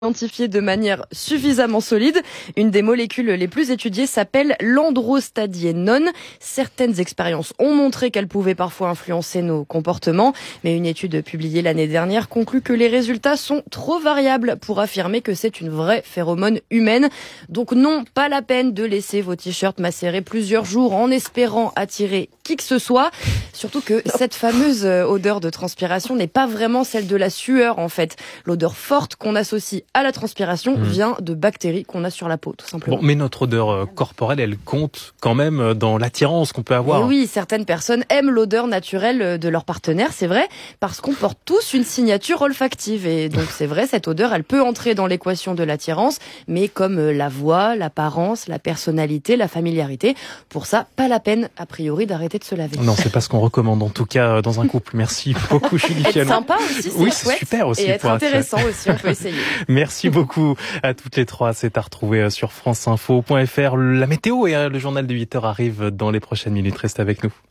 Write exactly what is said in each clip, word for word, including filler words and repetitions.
Identifiée de manière suffisamment solide. Une des molécules les plus étudiées s'appelle l'androstadiénone. Certaines expériences ont montré qu'elle pouvait parfois influencer nos comportements, mais une étude publiée l'année dernière conclut que les résultats sont trop variables pour affirmer que c'est une vraie phéromone humaine. Donc non, pas la peine de laisser vos t-shirts macérer plusieurs jours en espérant attirer qui que ce soit. Surtout que cette fameuse odeur de transpiration n'est pas vraiment celle de la sueur en fait. L'odeur forte qu'on associe à la transpiration mmh. vient de bactéries qu'on a sur la peau, tout simplement. Bon, mais notre odeur corporelle, elle compte quand même dans l'attirance qu'on peut avoir. Et oui, certaines personnes aiment l'odeur naturelle de leur partenaire, c'est vrai, parce qu'on porte tous une signature olfactive. Et donc c'est vrai, cette odeur, elle peut entrer dans l'équation de l'attirance, mais comme la voix, l'apparence, la personnalité, la familiarité, pour ça, pas la peine, a priori, d'arrêter de se laver. Non, c'est pas ce qu'on recommande, en tout cas, dans un couple. Merci beaucoup, Julie. Être sympa aussi, c'est oui, chouette. Super aussi. Et être intéressant être... aussi, on peut essayer. Merci beaucoup à toutes les trois. C'est à retrouver sur franceinfo point f r. La météo et le journal de huit heures arrivent dans les prochaines minutes. Restez avec nous.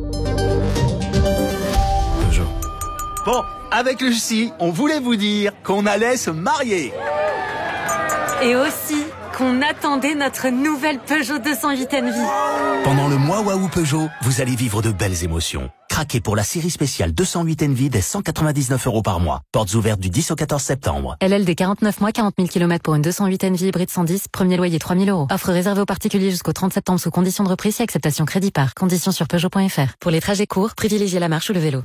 Bonjour. Bon, avec Lucie, on voulait vous dire qu'on allait se marier. Et aussi qu'on attendait notre nouvelle Peugeot deux cent huit Envy. Pendant le mois Waouh Peugeot, vous allez vivre de belles émotions. Craquez pour la série spéciale deux cent huit Envy dès cent quatre-vingt-dix-neuf euros par mois. Portes ouvertes du dix au quatorze septembre. L L D quarante-neuf mois, quarante mille kilomètres pour une deux cent huit Envy hybride cent dix, premier loyer trois mille euros. Offre réservée aux particuliers jusqu'au trente septembre sous condition de reprise et acceptation crédit par. Conditions sur Peugeot point f r. Pour les trajets courts, privilégiez la marche ou le vélo.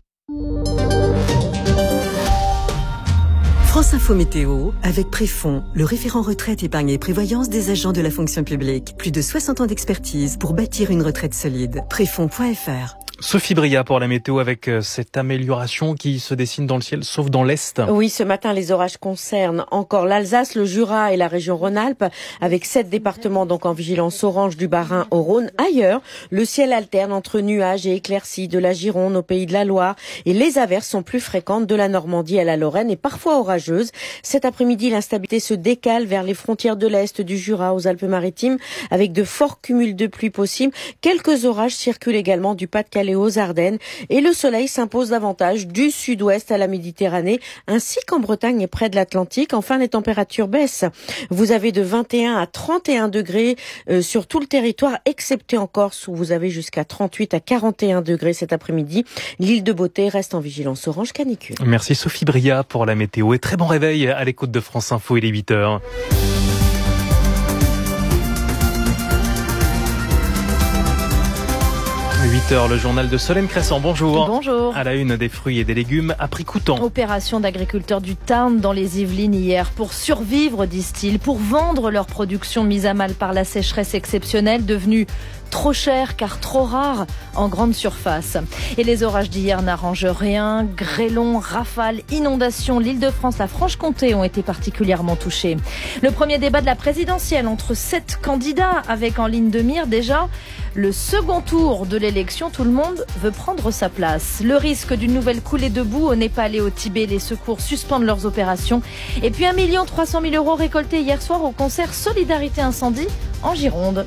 France Info Météo avec Préfond, le référent retraite, épargne et prévoyance des agents de la fonction publique. Plus de soixante ans d'expertise pour bâtir une retraite solide. Préfond point f r. Sophie Bria pour la météo avec cette amélioration qui se dessine dans le ciel, sauf dans l'Est. Oui, ce matin, les orages concernent encore l'Alsace, le Jura et la région Rhône-Alpes, avec sept départements donc en vigilance orange du Bas-Rhin au Rhône. Ailleurs, le ciel alterne entre nuages et éclaircies de la Gironde au Pays de la Loire et les averses sont plus fréquentes de la Normandie à la Lorraine et parfois orageuses. Cet après-midi, l'instabilité se décale vers les frontières de l'Est, du Jura aux Alpes-Maritimes, avec de forts cumuls de pluie possibles. Quelques orages circulent également du Pas-de-Calais aux Ardennes et le soleil s'impose davantage du sud-ouest à la Méditerranée ainsi qu'en Bretagne et près de l'Atlantique. Enfin, les températures baissent. Vous avez de vingt et un à trente et un degrés euh, sur tout le territoire, excepté en Corse où vous avez jusqu'à trente-huit à quarante et un degrés cet après-midi. L'île de Beauté reste en vigilance orange canicule. Merci Sophie Bria pour la météo et très bon réveil à l'écoute de France Info, il est huit heures. huit heures, le journal de Solène Crescent. Bonjour. Bonjour. À la une, des fruits et des légumes à prix coûtant. Opération d'agriculteurs du Tarn dans les Yvelines hier. Pour survivre, disent-ils, pour vendre leur production mise à mal par la sécheresse exceptionnelle, devenue trop cher car trop rare en grande surface. Et les orages d'hier n'arrangent rien. Grêlons, rafales, inondations. L'Île-de-France, la Franche-Comté ont été particulièrement touchés. Le premier débat de la présidentielle entre sept candidats avec en ligne de mire déjà le second tour de l'élection. Tout le monde veut prendre sa place. Le risque d'une nouvelle coulée de boue au Népal et au Tibet. Les secours suspendent leurs opérations. Et puis un million trois cent mille euros récoltés hier soir au concert Solidarité Incendie en Gironde.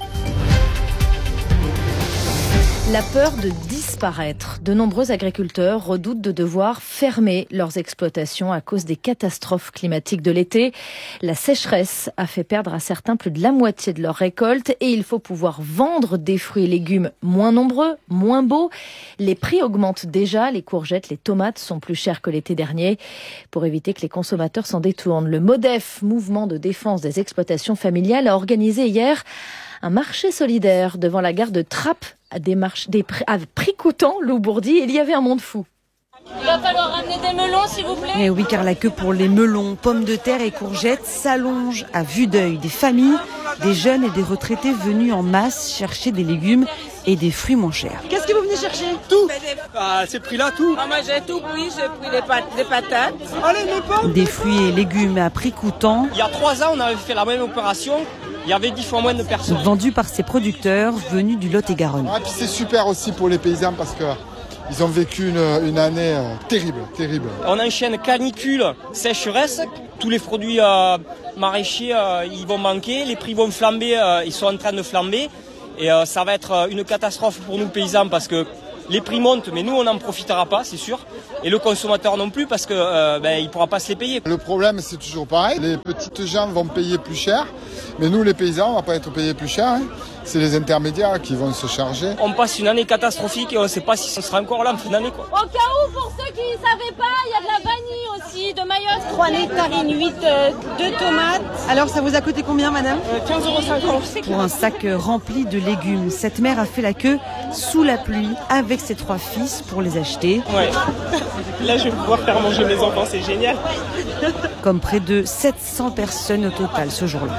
La peur de disparaître. De nombreux agriculteurs redoutent de devoir fermer leurs exploitations à cause des catastrophes climatiques de l'été. La sécheresse a fait perdre à certains plus de la moitié de leur récolte et il faut pouvoir vendre des fruits et légumes moins nombreux, moins beaux. Les prix augmentent déjà. Les courgettes, les tomates sont plus chères que l'été dernier. Pour éviter que les consommateurs s'en détournent, le MODEF, Mouvement de défense des exploitations familiales, a organisé hier un marché solidaire devant la gare de Trappes à des, marches, des prix, à prix coûtant, Loup-Bourdy. Il y avait un monde fou. Il va falloir ramener des melons, s'il vous plaît. Et oui, car la queue pour les melons, pommes de terre et courgettes s'allonge à vue d'œil. Des familles, des jeunes et des retraités venus en masse chercher des légumes et des fruits moins chers. Qu'est-ce que vous venez chercher? Tout. À ces prix-là, tout. Ah, moi j'ai tout pris, j'ai pris des, pat- des patates. Allez, mes pommes. Des fruits et légumes à prix coûtant. Il y a trois ans, on avait fait la même opération. Il y avait dix fois moins de personnes. Vendus par ces producteurs venus du Lot-et-Garonne. Ah, puis c'est super aussi pour les paysans parce que ils ont vécu une, une année euh, terrible, terrible. On enchaîne canicule, sécheresse. Tous les produits euh, maraîchers, euh, ils vont manquer. Les prix vont flamber, euh, ils sont en train de flamber. Et euh, ça va être une catastrophe pour nous paysans parce que les prix montent, mais nous on n'en profitera pas, c'est sûr, et le consommateur non plus parce que euh, ben, il pourra pas se les payer. Le problème c'est toujours pareil, les petites gens vont payer plus cher, mais nous les paysans on va pas être payés plus cher, hein. C'est les intermédiaires qui vont se charger. On passe une année catastrophique et on ne sait pas si on sera encore là en fin d'année, quoi. Au cas où, pour ceux qui ne savaient pas, il y a de la vanille aussi, de Mayotte. trois nectarines, huit euh, de tomates. Alors ça vous a coûté combien, madame? euh, quinze euros cinquante. Pour un sac rempli de légumes, cette mère a fait la queue sous la pluie avec ses trois fils pour les acheter. Ouais. Là, je vais pouvoir faire manger mes enfants, c'est génial. Comme près de sept cents personnes au total ce jour-là.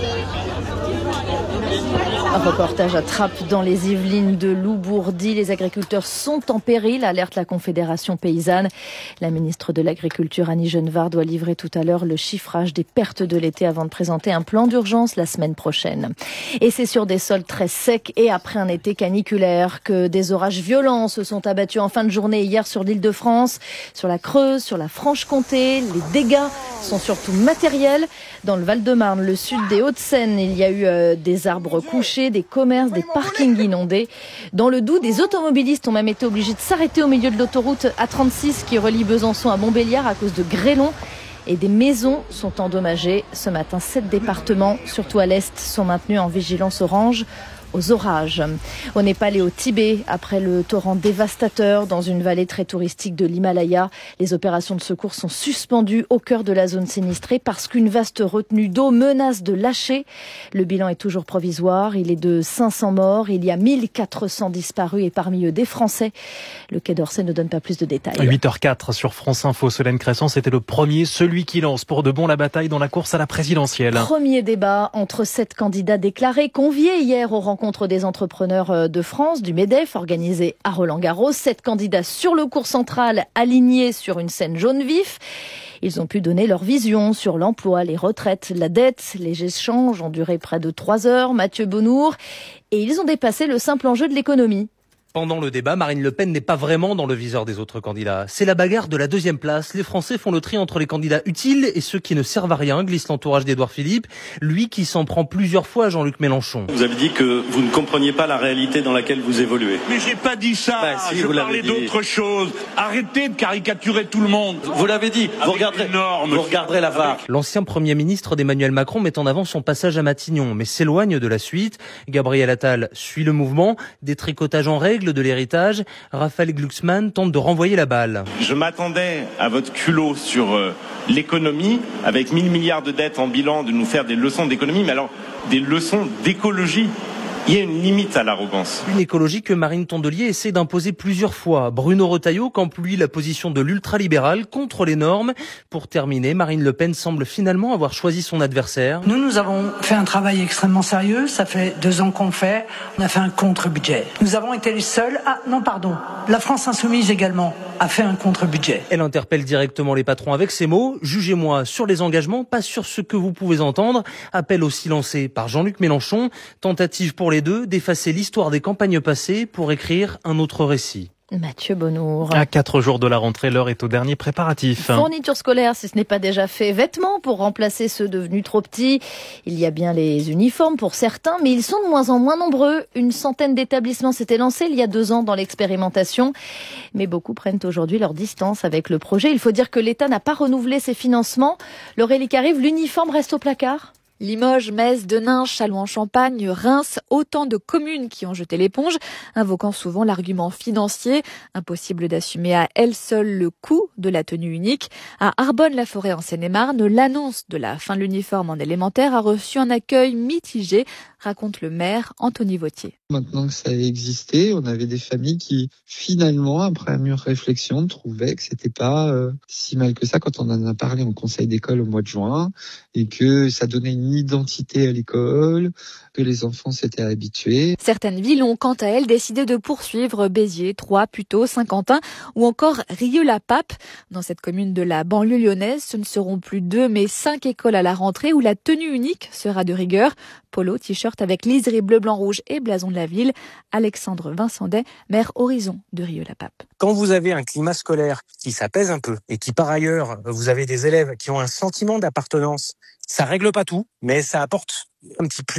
Un reportage à Trappes dans les Yvelines de Loubourdi. Les agriculteurs sont en péril, alerte la Confédération paysanne. La ministre de l'Agriculture, Annie Genevard, doit livrer tout à l'heure le chiffrage des pertes de l'été avant de présenter un plan d'urgence la semaine prochaine. Et c'est sur des sols très secs et après un été caniculaire que des orages violents se sont abattus en fin de journée hier sur l'Île-de-France, sur la Creuse, sur la Franche-Comté. Les dégâts sont surtout matériels. Dans le Val-de-Marne, le sud des Hauts-de-Seine, il y a eu euh, des arbres couchés, des commerces, des parkings inondés. Dans le Doubs, des automobilistes ont même été obligés de s'arrêter au milieu de l'autoroute A trente-six qui relie Besançon à Montbéliard à cause de grêlons. Et des maisons sont endommagées. Ce matin, sept départements, surtout à l'est, sont maintenus en vigilance orange aux orages. Au Népal et au Tibet, après le torrent dévastateur dans une vallée très touristique de l'Himalaya, les opérations de secours sont suspendues au cœur de la zone sinistrée parce qu'une vaste retenue d'eau menace de lâcher. Le bilan est toujours provisoire. Il est de cinq cents morts. Il y a mille quatre cents disparus et parmi eux des Français. Le Quai d'Orsay ne donne pas plus de détails. huit heures quatre sur France Info. Solène Cresson, c'était le premier, celui qui lance pour de bon la bataille dans la course à la présidentielle. Premier débat entre sept candidats déclarés, conviés hier au rencontre des entrepreneurs de France, du MEDEF, organisé à Roland-Garros. Sept candidats sur le cours central, alignés sur une scène jaune vif. Ils ont pu donner leur vision sur l'emploi, les retraites, la dette. Les échanges ont duré près de trois heures. Mathieu Bonnour. Et ils ont dépassé le simple enjeu de l'économie. Pendant le débat, Marine Le Pen n'est pas vraiment dans le viseur des autres candidats. C'est la bagarre de la deuxième place. Les Français font le tri entre les candidats utiles et ceux qui ne servent à rien, glisse l'entourage d'Édouard Philippe, lui qui s'en prend plusieurs fois à Jean-Luc Mélenchon. Vous avez dit que vous ne compreniez pas la réalité dans laquelle vous évoluez. Mais j'ai pas dit ça, bah, si, je vous parlais d'autre chose. Arrêtez de caricaturer tout le monde. Vous l'avez dit, vous regarderez, vous regarderez la V A R. L'ancien Premier ministre d'Emmanuel Macron met en avant son passage à Matignon, mais s'éloigne de la suite. Gabriel Attal suit le mouvement, détricotage en règle de l'héritage. Raphaël Glucksmann tente de renvoyer la balle. Je m'attendais à votre culot sur euh, l'économie, avec mille milliards de dettes en bilan, de nous faire des leçons d'économie, mais alors des leçons d'écologie. Il y a une limite à l'arrogance. Une écologie que Marine Tondelier essaie d'imposer plusieurs fois. Bruno Retailleau campe lui la position de l'ultralibéral contre les normes. Pour terminer, Marine Le Pen semble finalement avoir choisi son adversaire. Nous, nous avons fait un travail extrêmement sérieux. Ça fait deux ans qu'on fait. On a fait un contre-budget. Nous avons été les seuls... Ah non, pardon. La France Insoumise également a fait un contre-budget. Elle interpelle directement les patrons avec ces mots. Jugez-moi sur les engagements, pas sur ce que vous pouvez entendre. Appel aussi lancé par Jean-Luc Mélenchon. Tentative pour les deux d'effacer l'histoire des campagnes passées pour écrire un autre récit. Mathieu Bonnour. À quatre jours de la rentrée, l'heure est au dernier préparatif. Fourniture scolaire, si ce n'est pas déjà fait. Vêtements pour remplacer ceux devenus trop petits. Il y a bien les uniformes pour certains, mais ils sont de moins en moins nombreux. Une centaine d'établissements s'étaient lancés il y a deux ans dans l'expérimentation. Mais beaucoup prennent aujourd'hui leur distance avec le projet. Il faut dire que l'État n'a pas renouvelé ses financements. L'Aurélie Carive, l'uniforme reste au placard. Limoges, Metz, Denain, Châlons-en-Champagne, Reims, autant de communes qui ont jeté l'éponge, invoquant souvent l'argument financier, impossible d'assumer à elle seule le coût de la tenue unique. À Arbonne-la-Forêt en Seine-et-Marne, l'annonce de la fin de l'uniforme en élémentaire a reçu un accueil mitigé, raconte le maire Anthony Vautier. Maintenant que ça a existé, on avait des familles qui, finalement, après une mûre réflexion, trouvaient que c'était pas euh, si mal que ça quand on en a parlé en conseil d'école au mois de juin, et que ça donnait une identité à l'école, que les enfants s'étaient habitués. Certaines villes ont quant à elles décidé de poursuivre Béziers, Troyes, Puteaux, Saint-Quentin ou encore Rieux-la-Pape. Dans cette commune de la banlieue lyonnaise, ce ne seront plus deux mais cinq écoles à la rentrée où la tenue unique sera de rigueur. Polo, t-shirt avec liseré bleu, blanc, rouge et blason de la ville. Alexandre Vincendet, maire Horizon de Rieux-la-Pape. Quand vous avez un climat scolaire qui s'apaise un peu et qui par ailleurs, vous avez des élèves qui ont un sentiment d'appartenance, ça règle pas tout, mais ça apporte un petit plus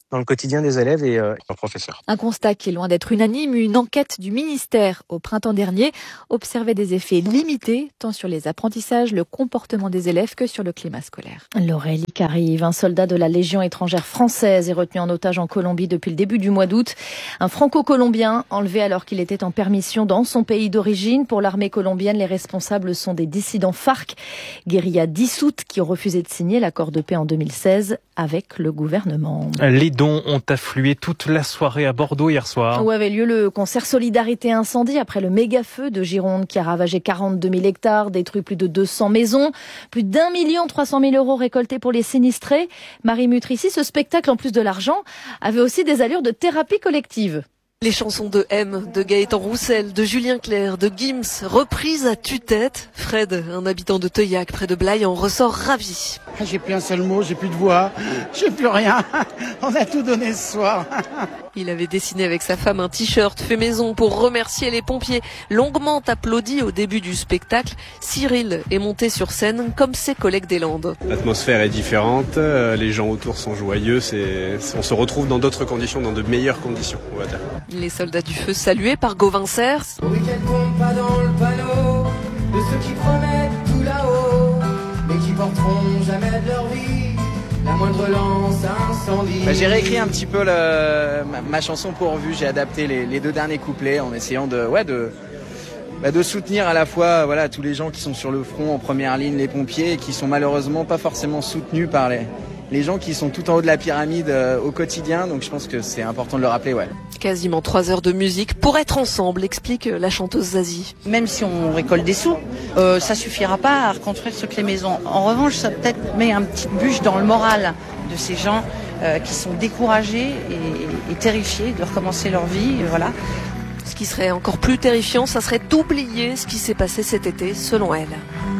dans le quotidien des élèves et euh, leurs professeurs. Un constat qui est loin d'être unanime. Une enquête du ministère au printemps dernier observait des effets limités tant sur les apprentissages, le comportement des élèves que sur le climat scolaire. L'Aurélie qui arrive. Un soldat de la Légion étrangère française est retenu en otage en Colombie depuis le début du mois d'août. Un franco-colombien enlevé alors qu'il était en permission dans son pays d'origine. Pour l'armée colombienne, les responsables sont des dissidents FARC, guérilla dissoute, qui ont refusé de signer l'accord de paix en deux mille seize avec le gouvernement. Les dons ont afflué toute la soirée à Bordeaux hier soir. Où avait lieu le concert Solidarité Incendie après le méga-feu de Gironde qui a ravagé quarante-deux mille hectares, détruit plus de deux cents maisons, plus d'un million trois cent mille euros récoltés pour les sinistrés. Marie Mutrici, ce spectacle, en plus de l'argent, avait aussi des allures de thérapie collective. Les chansons de M, de Gaëtan Roussel, de Julien Clerc, de Gims, reprises à tue-tête. Fred, un habitant de Teuillac, près de Blaye, en ressort ravi. J'ai plus un seul mot, j'ai plus de voix, j'ai plus rien. On a tout donné ce soir. Il avait dessiné avec sa femme un t-shirt fait maison pour remercier les pompiers. Longuement applaudi au début du spectacle, Cyril est monté sur scène comme ses collègues des Landes. L'atmosphère est différente, les gens autour sont joyeux, c'est... on se retrouve dans d'autres conditions, dans de meilleures conditions, on va dire. Les soldats du feu salués par Gauvin Cers. Oui, qu'elle tombe pas dans le panneau de ceux qui promettent tout là-haut, mais qui porteront jamais de leur vie la moindre lance incendie. Bah, j'ai réécrit un petit peu le, ma, ma chanson pourvu, j'ai adapté les, les deux derniers couplets en essayant de, ouais, de, bah, de soutenir à la fois voilà, tous les gens qui sont sur le front en première ligne, les pompiers, et qui sont malheureusement pas forcément soutenus par les... les gens qui sont tout en haut de la pyramide euh, au quotidien, donc je pense que c'est important de le rappeler, ouais. Quasiment trois heures de musique pour être ensemble, explique la chanteuse Zazie. Même si on récolte des sous, euh, ça suffira pas à reconstruire ce que les maisons. En revanche, ça peut-être met un petit bûche dans le moral de ces gens euh, qui sont découragés et, et terrifiés de recommencer leur vie, et voilà. Ce qui serait encore plus terrifiant, ça serait d'oublier ce qui s'est passé cet été, selon elle.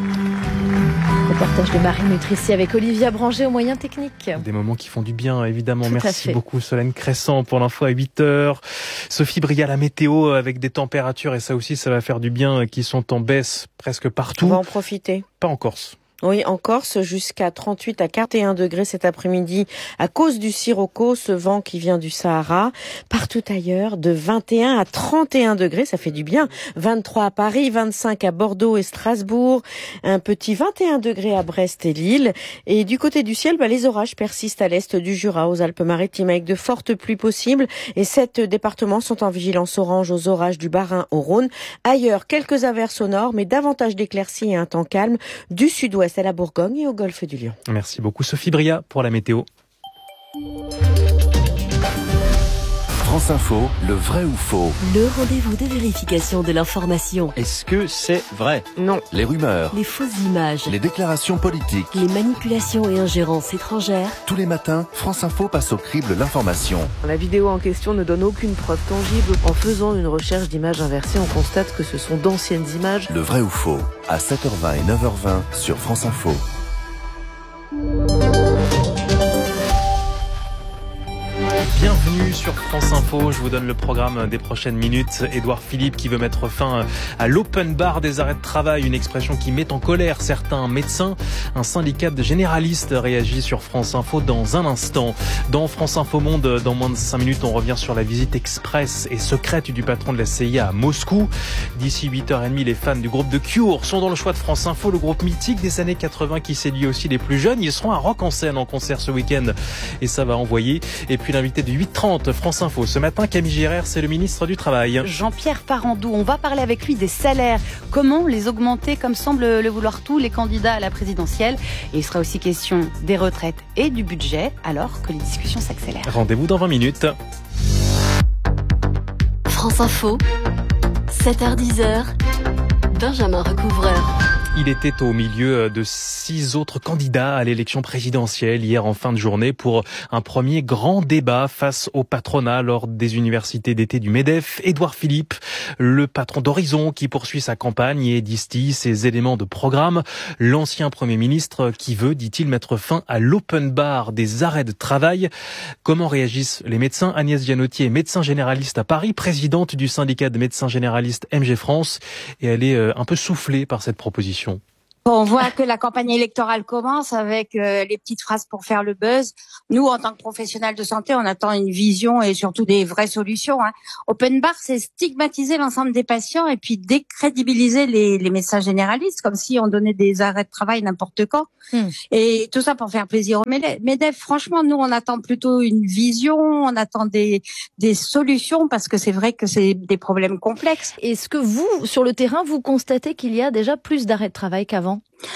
Reportage de Marie Mutrici avec Olivia Branger aux moyens techniques. Des moments qui font du bien, évidemment. Tout Merci beaucoup, Solène Crescent, pour l'info à huit heures. Sophie Bria, la météo avec des températures, et ça aussi, ça va faire du bien, qui sont en baisse presque partout. On va en profiter. Pas en Corse. Oui, en Corse, jusqu'à trente-huit à quarante et un degrés cet après-midi à cause du sirocco, ce vent qui vient du Sahara. Partout ailleurs, de vingt et un à trente et un degrés, ça fait du bien. vingt-trois à Paris, vingt-cinq à Bordeaux et Strasbourg, un petit vingt et un degrés à Brest et Lille. Et du côté du ciel, bah, les orages persistent à l'est du Jura, aux Alpes-Maritimes, avec de fortes pluies possibles. Et sept départements sont en vigilance orange aux orages du Bas-Rhin au Rhône. Ailleurs, quelques averses au nord, mais davantage d'éclaircies et un temps calme du sud-ouest à la Bourgogne et au golfe du Lion. Merci beaucoup Sophie Bria pour la météo. France Info, le vrai ou faux? Le rendez-vous de vérification de l'information. Est-ce que c'est vrai? Non. Les rumeurs, Les fausses images, les déclarations politiques, les manipulations et ingérences étrangères. tous les matins, France Info passe au crible l'information. La vidéo en question ne donne aucune preuve tangible. En faisant une recherche d'images inversées, on constate que ce sont d'anciennes images. Le vrai ou faux, à sept heures vingt et neuf heures vingt sur France Info. Bienvenue sur France Info, je vous donne le programme des prochaines minutes. Édouard Philippe qui veut mettre fin à l'open bar des arrêts de travail, une expression qui met en colère certains médecins. Un syndicat de généralistes réagit sur France Info dans un instant. Dans France Info Monde, dans moins de cinq minutes, on revient sur la visite express et secrète du patron de la C I A à Moscou. D'ici huit heures trente, les fans du groupe de Cure sont dans le choix de France Info, le groupe mythique des années quatre-vingts qui séduit aussi les plus jeunes. Ils seront à Rock en Seine en concert ce week-end et ça va envoyer. Et puis l'invité de huit heures trente, France Info. Ce matin, Camille Gérard, c'est le ministre du Travail. Jean-Pierre Farandou, on va parler avec lui des salaires. Comment les augmenter comme semblent le vouloir tous les candidats à la présidentielle. Et il sera aussi question des retraites et du budget alors que les discussions s'accélèrent. Rendez-vous dans vingt minutes. France Info, sept heures dix, Benjamin Recouvreur. Il était au milieu de six autres candidats à l'élection présidentielle hier en fin de journée pour un premier grand débat face au patronat lors des universités d'été du MEDEF. Édouard Philippe, le patron d'Horizon qui poursuit sa campagne et distille ses éléments de programme. L'ancien Premier ministre qui veut, dit-il, mettre fin à l'open bar des arrêts de travail. Comment réagissent les médecins? Agnès Gianotti est médecin généraliste à Paris, présidente du syndicat de médecins généralistes M G France, et elle est un peu soufflée par cette proposition. Bon, on voit que la campagne électorale commence avec euh, les petites phrases pour faire le buzz. Nous, en tant que professionnels de santé, on attend une vision et surtout des vraies solutions. Hein. Open bar, c'est stigmatiser l'ensemble des patients et puis décrédibiliser les, les médecins généralistes, comme si on donnait des arrêts de travail n'importe quand. Hmm. Et tout ça pour faire plaisir aux MEDEF. Franchement, nous, on attend plutôt une vision, on attend des, des solutions parce que c'est vrai que c'est des problèmes complexes. Est-ce que vous, sur le terrain, vous constatez qu'il y a déjà plus d'arrêts de travail qu'avant ?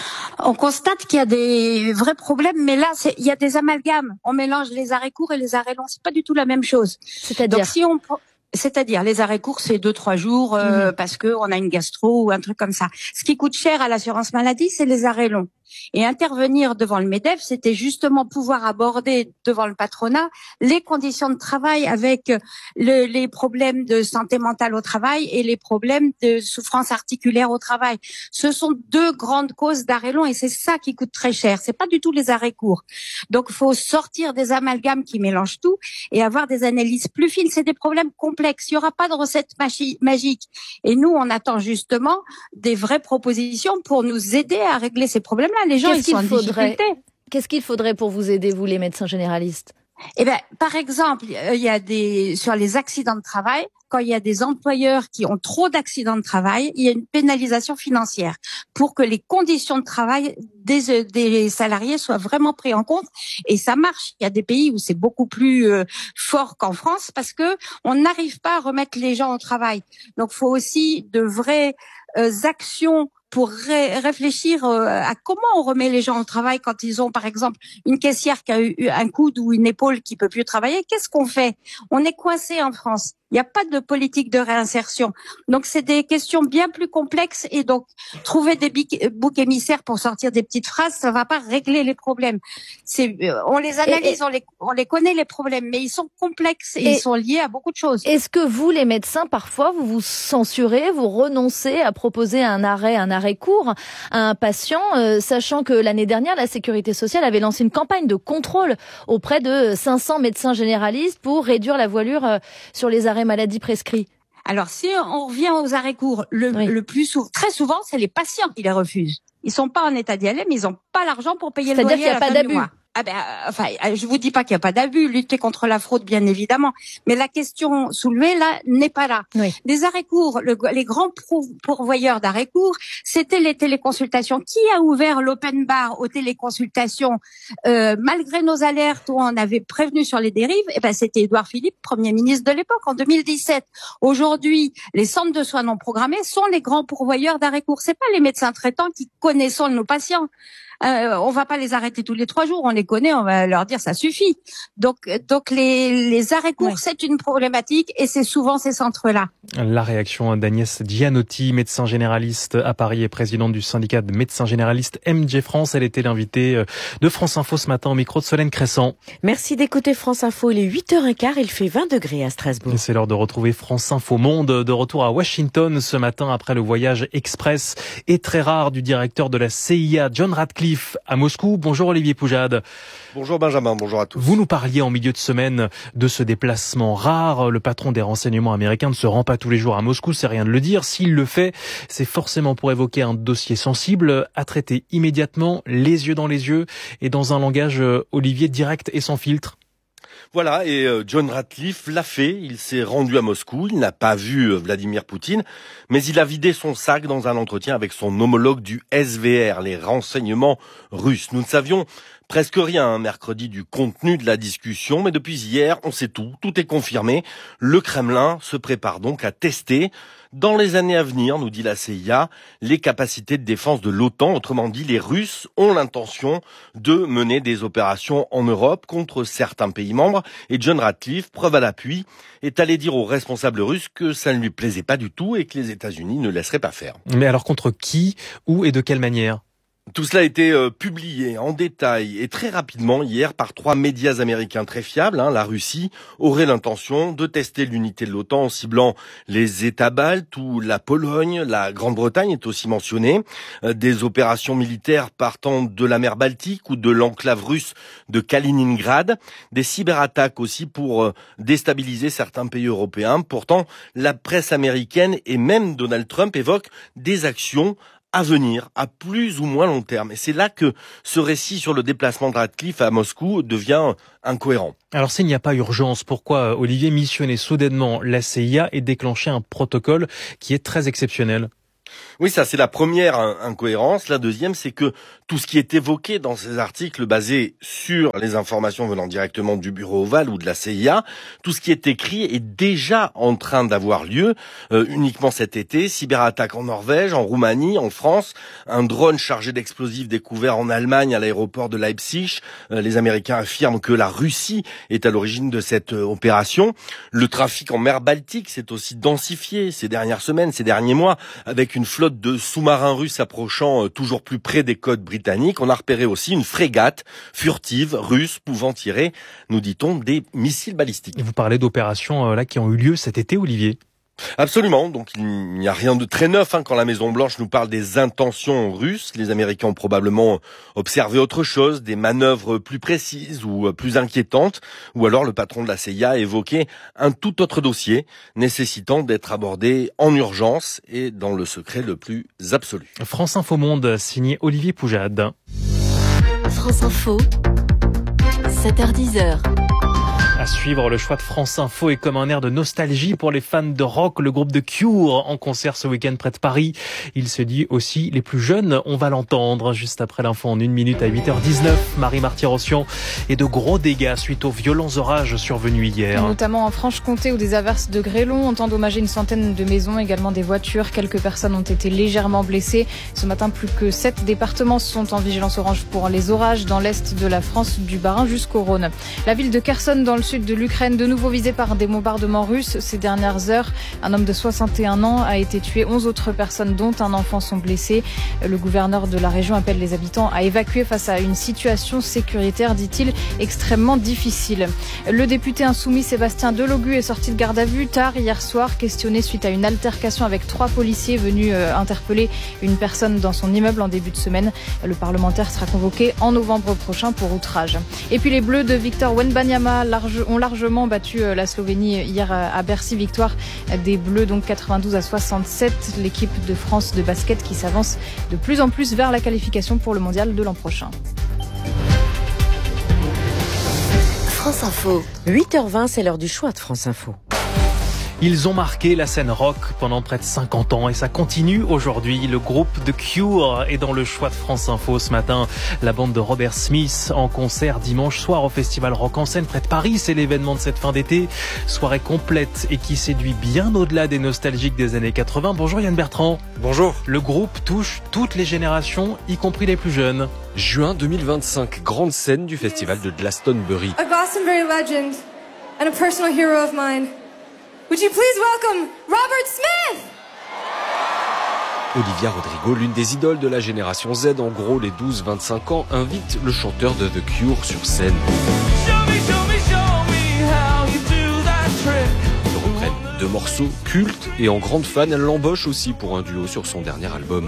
On constate qu'il y a des vrais problèmes, mais là, c'est, il y a des amalgames. On mélange les arrêts courts et les arrêts longs. C'est pas du tout la même chose. C'est-à-dire Donc, si on, c'est-à-dire les arrêts courts, c'est deux trois jours euh, mmh. parce que on a une gastro ou un truc comme ça. Ce qui coûte cher à l'assurance maladie, c'est les arrêts longs. Et intervenir devant le MEDEF, c'était justement pouvoir aborder devant le patronat les conditions de travail avec le, les problèmes de santé mentale au travail et les problèmes de souffrance articulaire au travail. Ce sont deux grandes causes d'arrêts longs et c'est ça qui coûte très cher. C'est pas du tout les arrêts courts. Donc, il faut sortir des amalgames qui mélangent tout et avoir des analyses plus fines. C'est des problèmes complexes. Il y aura pas de recette magi- magique. Et nous, on attend justement des vraies propositions pour nous aider à régler ces problèmes-là. Les gens, Qu'est-ce ils sont en faudrait, difficulté. Qu'est-ce qu'il faudrait pour vous aider, vous, les médecins généralistes ? Eh ben, par exemple, il y a des, sur les accidents de travail, quand il y a des employeurs qui ont trop d'accidents de travail, il y a une pénalisation financière pour que les conditions de travail des, des salariés soient vraiment prises en compte. Et ça marche. Il y a des pays où c'est beaucoup plus euh, fort qu'en France parce que on n'arrive pas à remettre les gens au travail. Donc, il faut aussi de vraies euh, actions pour ré- réfléchir euh, à comment on remet les gens au travail quand ils ont, par exemple, une caissière qui a eu un coude ou une épaule qui peut plus travailler. Qu'est-ce qu'on fait ? On est coincé en France. Il n'y a pas de politique de réinsertion. Donc, c'est des questions bien plus complexes et donc, trouver des bic- boucs émissaires pour sortir des petites phrases, ça va pas régler les problèmes. C'est, euh, on les analyse, et, et, on les, on les connaît les problèmes, mais ils sont complexes et, et ils sont liés à beaucoup de choses. Est-ce que vous, les médecins, parfois, vous vous censurez, vous renoncez à proposer un arrêt, un arrêt court à un patient, euh, sachant que l'année dernière, la Sécurité sociale avait lancé une campagne de contrôle auprès de cinq cents médecins généralistes pour réduire la voilure euh, sur les arrêts maladie prescrits? Alors, si on revient aux arrêts courts, le, oui. le plus souvent, très souvent, c'est les patients qui les refusent. Ils sont pas en état d'y aller, mais ils ont pas l'argent pour payer le loyer. C'est-à-dire qu'il n'y a pas d'abus. Ah ben, euh, enfin, je vous dis pas qu'il n'y a pas d'abus, lutter contre la fraude, bien évidemment. Mais la question soulevée, là, n'est pas là. Oui. Les arrêts courts, le, les grands pourvoyeurs d'arrêts courts, c'était les téléconsultations. Qui a ouvert l'open bar aux téléconsultations, euh, malgré nos alertes où on avait prévenu sur les dérives? Eh ben, c'était Édouard Philippe, Premier ministre de l'époque, en deux mille dix-sept. Aujourd'hui, les centres de soins non programmés sont les grands pourvoyeurs d'arrêts courts. C'est pas les médecins traitants qui connaissent nos patients. Euh, on va pas les arrêter tous les trois jours, on les connaît, on va leur dire ça suffit. Donc, donc les, les arrêts courts, oui. c'est une problématique et c'est souvent ces centres-là. La réaction d'Agnès Gianotti, médecin généraliste à Paris et présidente du syndicat de médecins généralistes M G France. Elle était l'invitée de France Info ce matin au micro de Solène Crescent. Merci d'écouter France Info. Il est huit heures quinze, il fait vingt degrés à Strasbourg. Et c'est l'heure de retrouver France Info Monde, de retour à Washington ce matin après le voyage express et très rare du directeur de la C I A, John Ratcliffe, à Moscou. Bonjour Olivier Poujade. Bonjour Benjamin, bonjour à tous. Vous nous parliez en milieu de semaine de ce déplacement rare. Le patron des renseignements américains ne se rend pas tous les jours à Moscou, c'est rien de le dire. S'il le fait, c'est forcément pour évoquer un dossier sensible à traiter immédiatement, les yeux dans les yeux et dans un langage, Olivier, direct et sans filtre. Voilà, et John Ratcliffe l'a fait, il s'est rendu à Moscou, il n'a pas vu Vladimir Poutine, mais il a vidé son sac dans un entretien avec son homologue du S V R, les renseignements russes. Nous ne savions presque rien mercredi du contenu de la discussion, mais depuis hier, on sait tout, tout est confirmé. Le Kremlin se prépare donc à tester, dans les années à venir, nous dit la C I A, les capacités de défense de l'OTAN. Autrement dit, les Russes ont l'intention de mener des opérations en Europe contre certains pays membres. Et John Ratcliffe, preuve à l'appui, est allé dire aux responsables russes que ça ne lui plaisait pas du tout et que les États-Unis ne laisseraient pas faire. Mais alors contre qui, où et de quelle manière ? Tout cela a été euh, publié en détail et très rapidement hier par trois médias américains très fiables. Hein. La Russie aurait l'intention de tester l'unité de l'OTAN en ciblant les États baltes ou la Pologne. La Grande-Bretagne est aussi mentionnée. Euh, des opérations militaires partant de la mer Baltique ou de l'enclave russe de Kaliningrad. Des cyberattaques aussi pour euh, déstabiliser certains pays européens. Pourtant, la presse américaine et même Donald Trump évoquent des actions à venir, à plus ou moins long terme. Et c'est là que ce récit sur le déplacement de Ratcliffe à Moscou devient incohérent. Alors s'il n'y a pas urgence, pourquoi Olivier missionner soudainement la C I A et déclencher un protocole qui est très exceptionnel ? Oui, ça c'est la première incohérence. La deuxième, c'est que tout ce qui est évoqué dans ces articles basés sur les informations venant directement du bureau ovale ou de la C I A, tout ce qui est écrit est déjà en train d'avoir lieu euh, uniquement cet été. Cyberattaque en Norvège, en Roumanie, en France, un drone chargé d'explosifs découvert en Allemagne à l'aéroport de Leipzig. Euh, les Américains affirment que la Russie est à l'origine de cette euh, opération. Le trafic en mer Baltique s'est aussi densifié ces dernières semaines, ces derniers mois, avec une flotte de sous-marins russes approchant toujours plus près des côtes britanniques. On a repéré aussi une frégate furtive russe pouvant tirer, nous dit-on, des missiles balistiques. Et vous parlez d'opérations là qui ont eu lieu cet été, Olivier ? Absolument, donc il n'y a rien de très neuf hein, quand la Maison-Blanche nous parle des intentions russes. Les Américains ont probablement observé autre chose, des manœuvres plus précises ou plus inquiétantes, ou alors le patron de la C I A a évoqué un tout autre dossier nécessitant d'être abordé en urgence et dans le secret le plus absolu. France Info Monde, signé Olivier Poujade. France Info, sept heures dix. À suivre, le choix de France Info est comme un air de nostalgie pour les fans de rock. Le groupe de Cure en concert ce week-end près de Paris. Il se dit aussi les plus jeunes, on va l'entendre. Juste après l'info en une minute à huit heures dix-neuf. Marie Marty-Rossian et de gros dégâts suite aux violents orages survenus hier. Notamment en Franche-Comté où des averses de grêlons ont endommagé une centaine de maisons, également des voitures. Quelques personnes ont été légèrement blessées. Ce matin, plus que sept départements sont en vigilance orange pour les orages dans l'est de la France, du Bas-Rhin jusqu'au Rhône. La ville de Kherson dans le sud de l'Ukraine, de nouveau visée par des bombardements russes ces dernières heures. Un homme de soixante et un ans a été tué. onze autres personnes, dont un enfant, sont blessées. Le gouverneur de la région appelle les habitants à évacuer face à une situation sécuritaire, dit-il, extrêmement difficile. Le député insoumis Sébastien Delogu est sorti de garde à vue tard hier soir, questionné suite à une altercation avec trois policiers venus interpeller une personne dans son immeuble en début de semaine. Le parlementaire sera convoqué en novembre prochain pour outrage. Et puis les Bleus de Victor Wembanyama large, ont largement battu la Slovénie hier à Bercy. Victoire des Bleus, donc quatre-vingt-douze à soixante-sept. L'équipe de France de basket qui s'avance de plus en plus vers la qualification pour le mondial de l'an prochain. France Info. huit heures vingt, c'est l'heure du choix de France Info. Ils ont marqué la scène rock pendant près de cinquante ans et ça continue aujourd'hui. Le groupe The Cure est dans le choix de France Info ce matin. La bande de Robert Smith en concert dimanche soir au Festival Rock en Seine près de Paris. C'est l'événement de cette fin d'été. Soirée complète et qui séduit bien au-delà des nostalgiques des années quatre-vingts. Bonjour Yann Bertrand. Bonjour. Le groupe touche toutes les générations, y compris les plus jeunes. Juin deux mille vingt-cinq, grande scène du festival de Glastonbury. A Glastonbury legend and a personal hero of mine. Would you please welcome Robert Smith? Olivia Rodrigo, l'une des idoles de la génération Z, en gros les douze vingt-cinq ans, invite le chanteur de The Cure sur scène. Ils reprennent deux morceaux cultes et en grande fan, elle l'embauche aussi pour un duo sur son dernier album.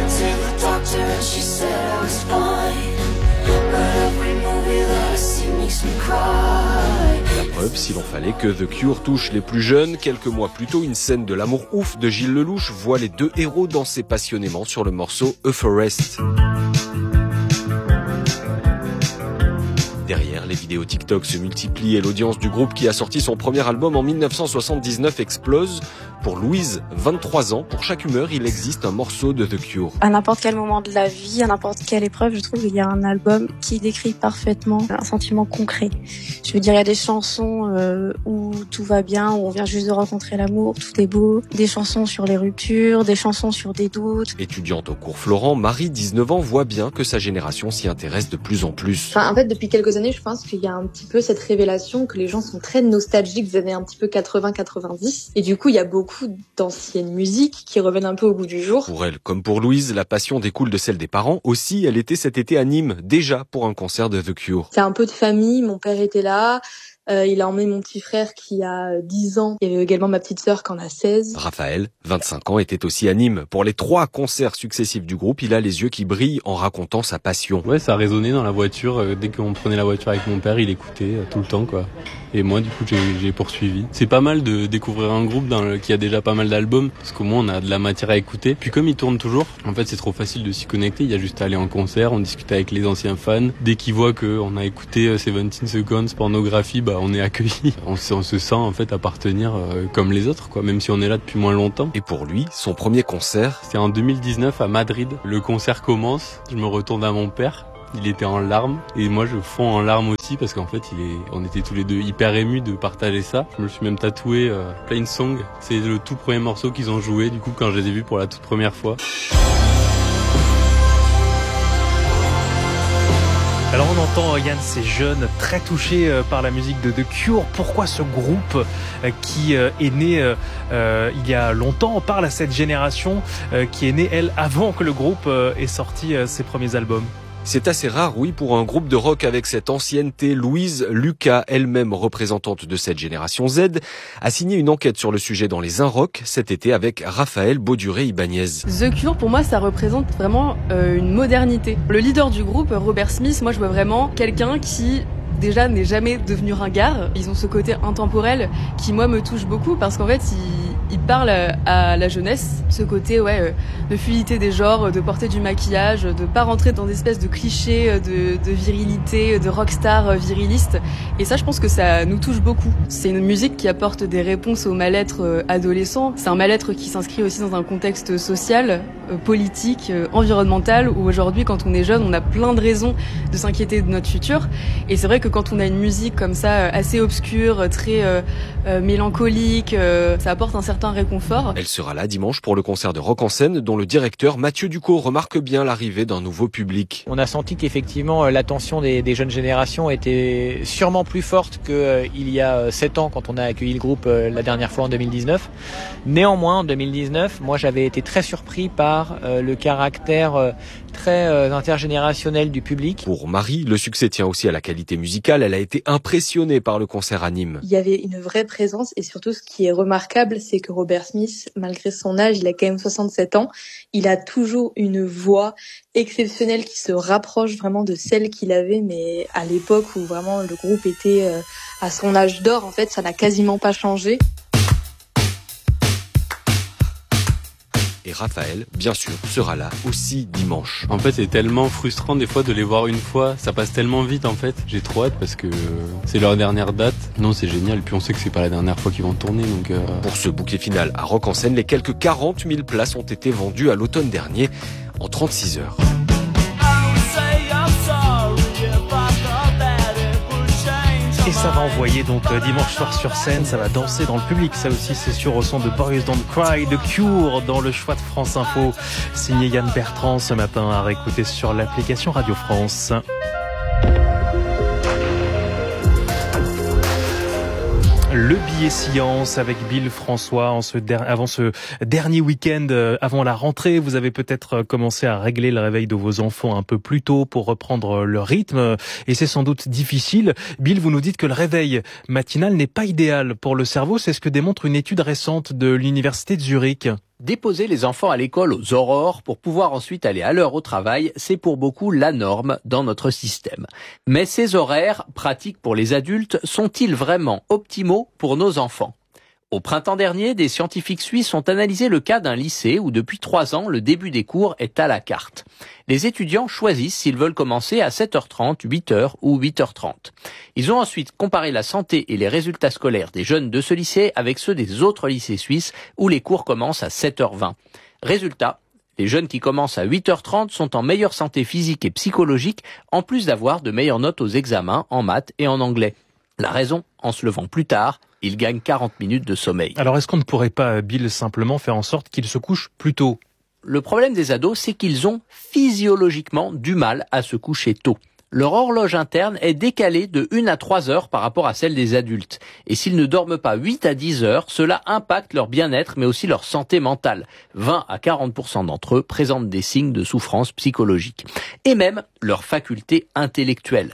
La preuve, s'il en fallait, que The Cure touche les plus jeunes. Quelques mois plus tôt, une scène de l'amour ouf de Gilles Lelouch voit les deux héros danser passionnément sur le morceau A Forest. Derrière, les vidéos TikTok se multiplient et l'audience du groupe qui a sorti son premier album en mille neuf cent soixante-dix-neuf explose. Pour Louise, vingt-trois ans, pour chaque humeur, il existe un morceau de The Cure. À n'importe quel moment de la vie, à n'importe quelle épreuve, je trouve qu'il y a un album qui décrit parfaitement un sentiment concret. Je veux dire, il y a des chansons euh, où tout va bien, où on vient juste de rencontrer l'amour, tout est beau. Des chansons sur les ruptures, des chansons sur des doutes. Étudiante au cours Florent, Marie, dix-neuf ans, voit bien que sa génération s'y intéresse de plus en plus. Enfin, en fait, depuis quelques années, je pense qu'il y a un petit peu cette révélation que les gens sont très nostalgiques des années un petit peu quatre-vingts quatre-vingt-dix. Et du coup, il y a beaucoup d'anciennes musiques qui reviennent un peu au goût du jour. Pour elle, comme pour Louise, la passion découle de celle des parents. Aussi, elle était cet été à Nîmes, déjà pour un concert de The Cure. C'est un peu de famille, mon père était là. Euh, il a emmené mon petit frère qui a dix ans. Il y avait également ma petite sœur qui en a seize. Raphaël, vingt-cinq ans, était aussi à Nîmes. Pour les trois concerts successifs du groupe, il a les yeux qui brillent en racontant sa passion. Ouais, ça a résonné dans la voiture. Dès qu'on prenait la voiture avec mon père, il écoutait euh, tout le temps, quoi. Et moi, du coup, j'ai, j'ai poursuivi. C'est pas mal de découvrir un groupe dans le, qui a déjà pas mal d'albums, parce qu'au moins on a de la matière à écouter. Puis comme ils tournent toujours, en fait, c'est trop facile de s'y connecter. Il y a juste à aller en concert, on discute avec les anciens fans. Dès qu'ils voient qu'on a écouté seventeen Seconds, Pornographie, bah on est accueillis. On se, on se sent en fait appartenir euh, comme les autres, quoi, même si on est là depuis moins longtemps. Et pour lui, son premier concert, c'était en deux mille dix-neuf à Madrid. Le concert commence, je me retourne à mon père. Il était en larmes et moi je fonds en larmes aussi parce qu'en fait il est, on était tous les deux hyper émus de partager ça. Je me suis même tatoué euh, Plain Song. C'est le tout premier morceau qu'ils ont joué du coup quand je les ai vus pour la toute première fois. Alors on entend Yann, ces jeunes très touchés par la musique de The Cure. Pourquoi ce groupe qui est né euh, il y a longtemps parle à cette génération qui est née elle avant que le groupe ait sorti ses premiers albums? C'est assez rare, oui, pour un groupe de rock avec cette ancienneté. Louise Lucas, elle-même représentante de cette génération Z, a signé une enquête sur le sujet dans les Inrock cet été avec Raphaël Bauduré-Ibanez. The Cure, pour moi, ça représente vraiment euh, une modernité. Le leader du groupe, Robert Smith, moi je vois vraiment quelqu'un qui déjà n'est jamais devenu ringard. Ils ont ce côté intemporel qui moi me touche beaucoup parce qu'en fait ils, ils parlent à la jeunesse, ce côté ouais de fluidité des genres, de porter du maquillage, de pas rentrer dans des espèces de clichés de, de virilité, de rockstar viriliste. Et ça je pense que ça nous touche beaucoup. C'est une musique qui apporte des réponses au mal-être adolescent. C'est un mal-être qui s'inscrit aussi dans un contexte social, politique, environnemental où aujourd'hui quand on est jeune on a plein de raisons de s'inquiéter de notre futur. Et c'est vrai que quand on a une musique comme ça, assez obscure, très euh, euh, mélancolique, euh, ça apporte un certain réconfort. Elle sera là dimanche pour le concert de Rock en scène, dont le directeur Mathieu Ducot remarque bien l'arrivée d'un nouveau public. On a senti qu'effectivement l'attention des, des jeunes générations était sûrement plus forte qu'il euh, y a sept ans quand on a accueilli le groupe euh, la dernière fois en deux mille dix-neuf. Néanmoins, en deux mille dix-neuf, moi j'avais été très surpris par euh, le caractère euh, très euh, intergénérationnel du public. Pour Marie, le succès tient aussi à la qualité musicale. Elle a été impressionnée par le concert à Nîmes. Il y avait une vraie présence et surtout ce qui est remarquable, c'est que Robert Smith, malgré son âge, il a quand même soixante-sept ans, il a toujours une voix exceptionnelle qui se rapproche vraiment de celle qu'il avait, mais à l'époque où vraiment le groupe était à son âge d'or, en fait, ça n'a quasiment pas changé. Et Raphaël, bien sûr, sera là aussi dimanche. En fait, c'est tellement frustrant des fois de les voir une fois. Ça passe tellement vite en fait. J'ai trop hâte parce que c'est leur dernière date. Non, c'est génial. Puis on sait que c'est pas la dernière fois qu'ils vont tourner. Donc euh... Pour ce bouquet final à Rock en scène, les quelques quarante mille places ont été vendues à l'automne dernier en trente-six heures. Et ça va envoyer donc dimanche soir sur scène, ça va danser dans le public, ça aussi c'est sûr au son de Boys Don't Cry, de Cure dans le choix de France Info, signé Yann Bertrand ce matin à réécouter sur l'application Radio France. Le billet science avec Bill François en ce der- avant ce dernier week-end, euh, avant la rentrée. Vous avez peut-être commencé à régler le réveil de vos enfants un peu plus tôt pour reprendre leur rythme. Et c'est sans doute difficile. Bill, vous nous dites que le réveil matinal n'est pas idéal pour le cerveau. C'est ce que démontre une étude récente de l'Université de Zurich. Déposer les enfants à l'école aux aurores pour pouvoir ensuite aller à l'heure au travail, c'est pour beaucoup la norme dans notre système. Mais ces horaires, pratiques pour les adultes, sont-ils vraiment optimaux pour nos enfants ? Au printemps dernier, des scientifiques suisses ont analysé le cas d'un lycée où depuis trois ans, le début des cours est à la carte. Les étudiants choisissent s'ils veulent commencer à sept heures trente, huit heures ou huit heures trente. Ils ont ensuite comparé la santé et les résultats scolaires des jeunes de ce lycée avec ceux des autres lycées suisses où les cours commencent à sept heures vingt. Résultat, les jeunes qui commencent à huit heures trente sont en meilleure santé physique et psychologique, en plus d'avoir de meilleures notes aux examens en maths et en anglais. La raison, en se levant plus tard, ils gagnent quarante minutes de sommeil. Alors est-ce qu'on ne pourrait pas, Bill, simplement faire en sorte qu'ils se couchent plus tôt ? Le problème des ados, c'est qu'ils ont physiologiquement du mal à se coucher tôt. Leur horloge interne est décalée de une à trois heures par rapport à celle des adultes. Et s'ils ne dorment pas huit à dix heures, cela impacte leur bien-être mais aussi leur santé mentale. vingt à quarante pour cent d'entre eux présentent des signes de souffrance psychologique. Et même leur faculté intellectuelle.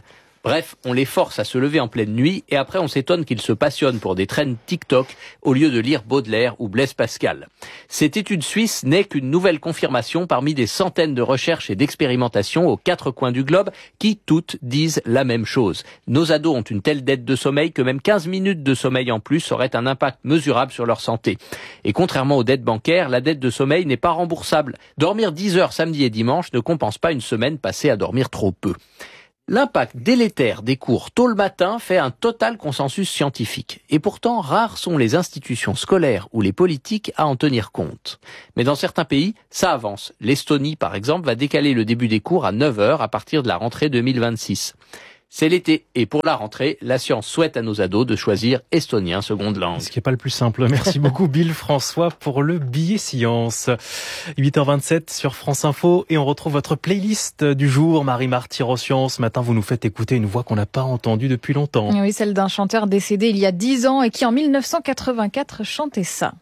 Bref, on les force à se lever en pleine nuit et après on s'étonne qu'ils se passionnent pour des trends TikTok au lieu de lire Baudelaire ou Blaise Pascal. Cette étude suisse n'est qu'une nouvelle confirmation parmi des centaines de recherches et d'expérimentations aux quatre coins du globe qui toutes disent la même chose. Nos ados ont une telle dette de sommeil que même quinze minutes de sommeil en plus auraient un impact mesurable sur leur santé. Et contrairement aux dettes bancaires, la dette de sommeil n'est pas remboursable. Dormir dix heures samedi et dimanche ne compense pas une semaine passée à dormir trop peu. L'impact délétère des cours tôt le matin fait un total consensus scientifique. Et pourtant, rares sont les institutions scolaires ou les politiques à en tenir compte. Mais dans certains pays, ça avance. L'Estonie, par exemple, va décaler le début des cours à neuf heures à partir de la rentrée deux mille vingt-six. C'est l'été et pour la rentrée, la science souhaite à nos ados de choisir estonien seconde langue. Ce qui n'est pas le plus simple. Merci beaucoup Bill François pour le billet science. huit heures vingt-sept sur France Info et on retrouve votre playlist du jour. Marie-Marty Rossian, ce matin vous nous faites écouter une voix qu'on n'a pas entendue depuis longtemps. Oui, celle d'un chanteur décédé il y a dix ans et qui en mille neuf cent quatre-vingt-quatre chantait ça.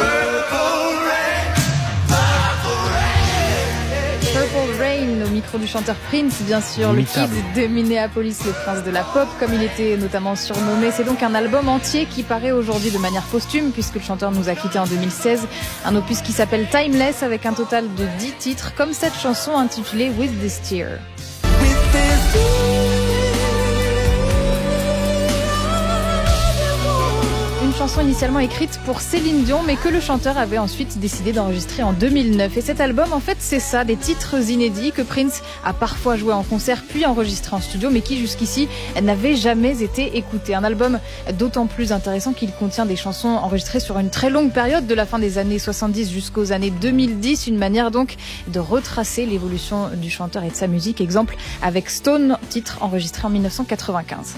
Purple Rain, au micro du chanteur Prince, bien sûr, Imitable. Le kid de Minneapolis, le prince de la pop, comme il était notamment surnommé. C'est donc un album entier qui paraît aujourd'hui de manière posthume, puisque le chanteur nous a quittés en deux mille seize. Un opus qui s'appelle Timeless, avec un total de dix titres, comme cette chanson intitulée With This Tear. Une chanson initialement écrite pour Céline Dion, mais que le chanteur avait ensuite décidé d'enregistrer en deux mille neuf. Et cet album, en fait, c'est ça, des titres inédits que Prince a parfois joué en concert, puis enregistré en studio, mais qui jusqu'ici n'avaient jamais été écoutés. Un album d'autant plus intéressant qu'il contient des chansons enregistrées sur une très longue période, de la fin des années soixante-dix jusqu'aux années deux mille dix. Une manière donc de retracer l'évolution du chanteur et de sa musique. Exemple avec Stone, titre enregistré en mille neuf cent quatre-vingt-quinze.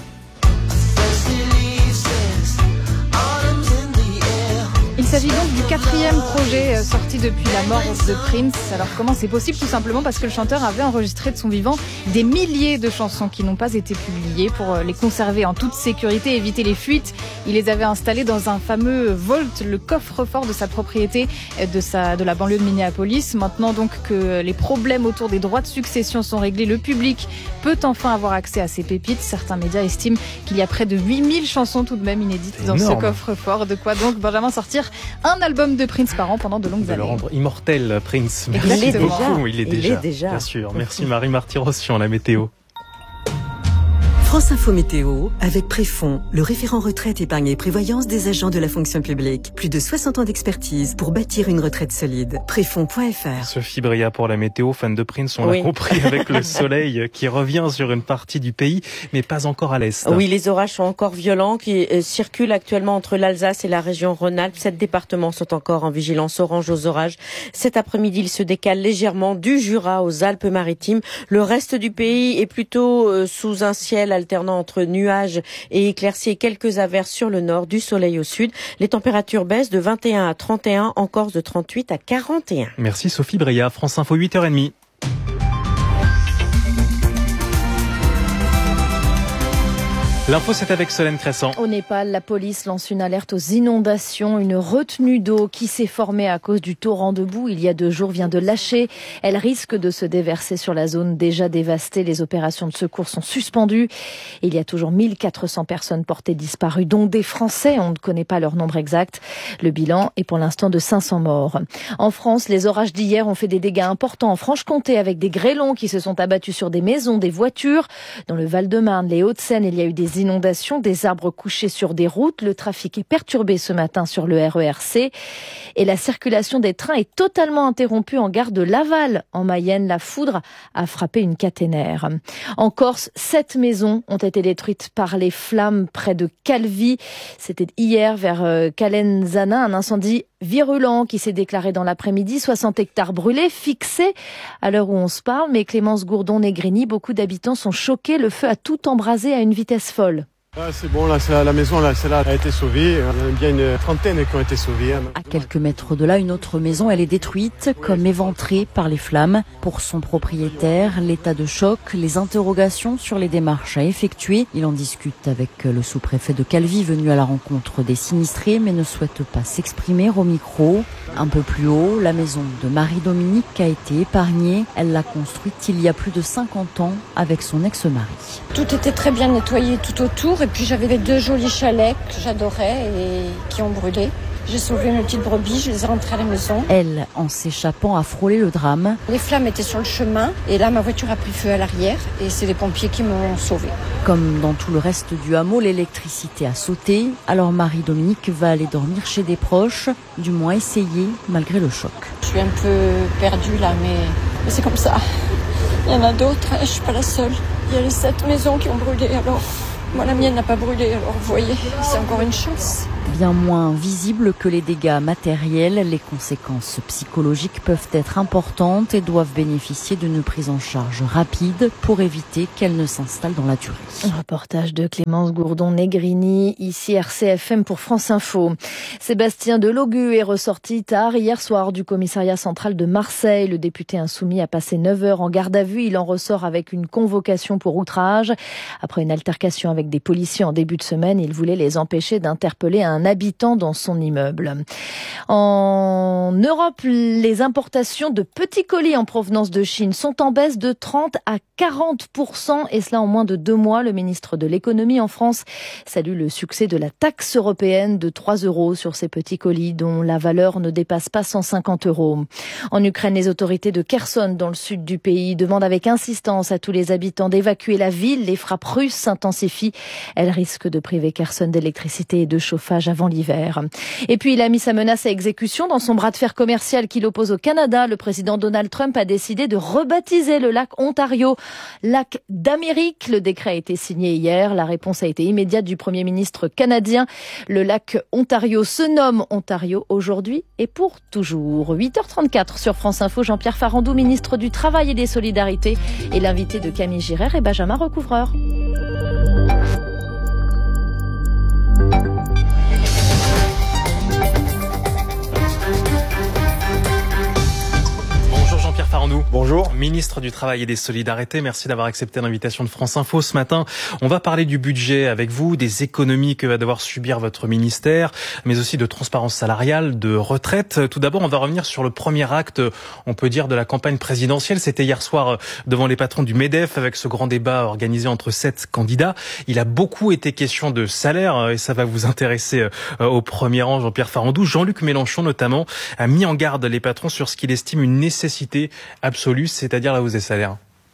Il s'agit donc du quatrième projet sorti depuis la mort de Prince. Alors comment c'est possible? Tout simplement parce que le chanteur avait enregistré de son vivant des milliers de chansons qui n'ont pas été publiées. Pour les conserver en toute sécurité, éviter les fuites, il les avait installées dans un fameux vault, le coffre-fort de sa propriété de, sa, de la banlieue de Minneapolis. Maintenant donc que les problèmes autour des droits de succession sont réglés, le public peut enfin avoir accès à ces pépites. Certains médias estiment qu'il y a près de huit mille chansons tout de même inédites dans ce coffre-fort. De quoi donc Benjamin sortir un album de Prince par an pendant de longues de années. Le rendre immortel, Prince. Merci il est beaucoup. Déjà. Il est il déjà. Est déjà. Bien sûr. Merci Marie-Marty Rossian, la météo. France Info Météo avec Préfond, le référent retraite, épargne et prévoyance des agents de la fonction publique. Plus de soixante ans d'expertise pour bâtir une retraite solide. Préfond point F R. Sophie Bria pour la météo, fan de Prince, on Oui. l'a compris avec le soleil qui revient sur une partie du pays, mais pas encore à l'est. Oui, les orages sont encore violents qui euh, circulent actuellement entre l'Alsace et la région Rhône-Alpes. Sept départements sont encore en vigilance orange aux orages. Cet après-midi, ils se décalent légèrement du Jura aux Alpes-Maritimes. Le reste du pays est plutôt euh, sous un ciel alternant entre nuages et éclaircies et quelques averses sur le nord, du soleil au sud. Les températures baissent de vingt et un à trente et un, en Corse de trente-huit à quarante et un. Merci Sophie Bria, France Info huit heures trente. L'info, c'est avec Solène Crescent. Au Népal, la police lance une alerte aux inondations. Une retenue d'eau qui s'est formée à cause du torrent de boue il y a deux jours vient de lâcher. Elle risque de se déverser sur la zone déjà dévastée. Les opérations de secours sont suspendues. Il y a toujours mille quatre cents personnes portées disparues, dont des Français. On ne connaît pas leur nombre exact. Le bilan est pour l'instant de cinq cents morts. En France, les orages d'hier ont fait des dégâts importants en Franche-Comté avec des grêlons qui se sont abattus sur des maisons, des voitures. Dans le Val-de-Marne, les Hauts-de-Seine, il y a eu des inondations, des arbres couchés sur des routes. Le trafic est perturbé ce matin sur le R E R C et la circulation des trains est totalement interrompue en gare de Laval. En Mayenne, la foudre a frappé une caténaire. En Corse, sept maisons ont été détruites par les flammes près de Calvi. C'était hier vers Calenzana, un incendie virulent qui s'est déclaré dans l'après-midi. soixante hectares brûlés, fixés à l'heure où on se parle. Mais Clémence Gourdon-Negrini, beaucoup d'habitants sont choqués. Le feu a tout embrasé à une vitesse folle. Ah, c'est bon, là, la maison, là, celle-là a été sauvée. Il y en a bien une trentaine qui ont été sauvées. À quelques mètres de là, une autre maison, elle est détruite, comme éventrée par les flammes. Pour son propriétaire, l'état de choc, les interrogations sur les démarches à effectuer. Il en discute avec le sous-préfet de Calvi, venu à la rencontre des sinistrés, mais ne souhaite pas s'exprimer au micro. Un peu plus haut, la maison de Marie-Dominique a été épargnée. Elle l'a construite il y a plus de cinquante ans avec son ex-mari. Tout était très bien nettoyé tout autour. Et puis j'avais les deux jolis chalets que j'adorais et qui ont brûlé. J'ai sauvé mes petites brebis, je les ai rentrées à la maison. Elle, en s'échappant, a frôlé le drame. Les flammes étaient sur le chemin et là ma voiture a pris feu à l'arrière et c'est les pompiers qui m'ont sauvée. Comme dans tout le reste du hameau, l'électricité a sauté. Alors Marie-Dominique va aller dormir chez des proches, du moins essayer malgré le choc. Je suis un peu perdue là mais, mais c'est comme ça. Il y en a d'autres, je suis pas la seule. Il y a les sept maisons qui ont brûlé alors... Moi, la mienne n'a pas brûlé, alors vous voyez, c'est encore une chance. Bien moins visible que les dégâts matériels, les conséquences psychologiques peuvent être importantes et doivent bénéficier d'une prise en charge rapide pour éviter qu'elles ne s'installent dans la durée. Un reportage de Clémence Gourdon-Negrini, ici R C F M pour France Info. Sébastien Delogu est ressorti tard hier soir du commissariat central de Marseille. Le député insoumis a passé neuf heures en garde à vue. Il en ressort avec une convocation pour outrage. Après une altercation avec des policiers en début de semaine, il voulait les empêcher d'interpeller un habitant dans son immeuble. En Europe, les importations de petits colis en provenance de Chine sont en baisse de trente à quarante pour cent et cela en moins de deux mois. Le ministre de l'économie en France salue le succès de la taxe européenne de trois euros sur ces petits colis dont la valeur ne dépasse pas cent cinquante euros. En Ukraine, les autorités de Kherson dans le sud du pays demandent avec insistance à tous les habitants d'évacuer la ville. Les frappes russes s'intensifient. Elles risquent de priver Kherson d'électricité et de chauffage avant l'hiver. Et puis, il a mis sa menace à exécution dans son bras de fer commercial qui l'oppose au Canada. Le président Donald Trump a décidé de rebaptiser le lac Ontario lac d'Amérique. Le décret a été signé hier. La réponse a été immédiate du Premier ministre canadien. Le lac Ontario se nomme Ontario aujourd'hui et pour toujours. huit heures trente-quatre sur France Info. Jean-Pierre Farandou, ministre du Travail et des Solidarités, et l'invité de Camille Girard et Benjamin Recouvreur. Jean-Pierre Farandou. Bonjour. Ministre du Travail et des Solidarités. Merci d'avoir accepté l'invitation de France Info ce matin. On va parler du budget avec vous, des économies que va devoir subir votre ministère, mais aussi de transparence salariale, de retraite. Tout d'abord, on va revenir sur le premier acte, on peut dire, de la campagne présidentielle. C'était hier soir devant les patrons du MEDEF avec ce grand débat organisé entre sept candidats. Il a beaucoup été question de salaire et ça va vous intéresser au premier rang, Jean-Pierre Farandou. Jean-Luc Mélenchon, notamment, a mis en garde les patrons sur ce qu'il estime une nécessité absolue, c'est-à-dire la hausse des salaires.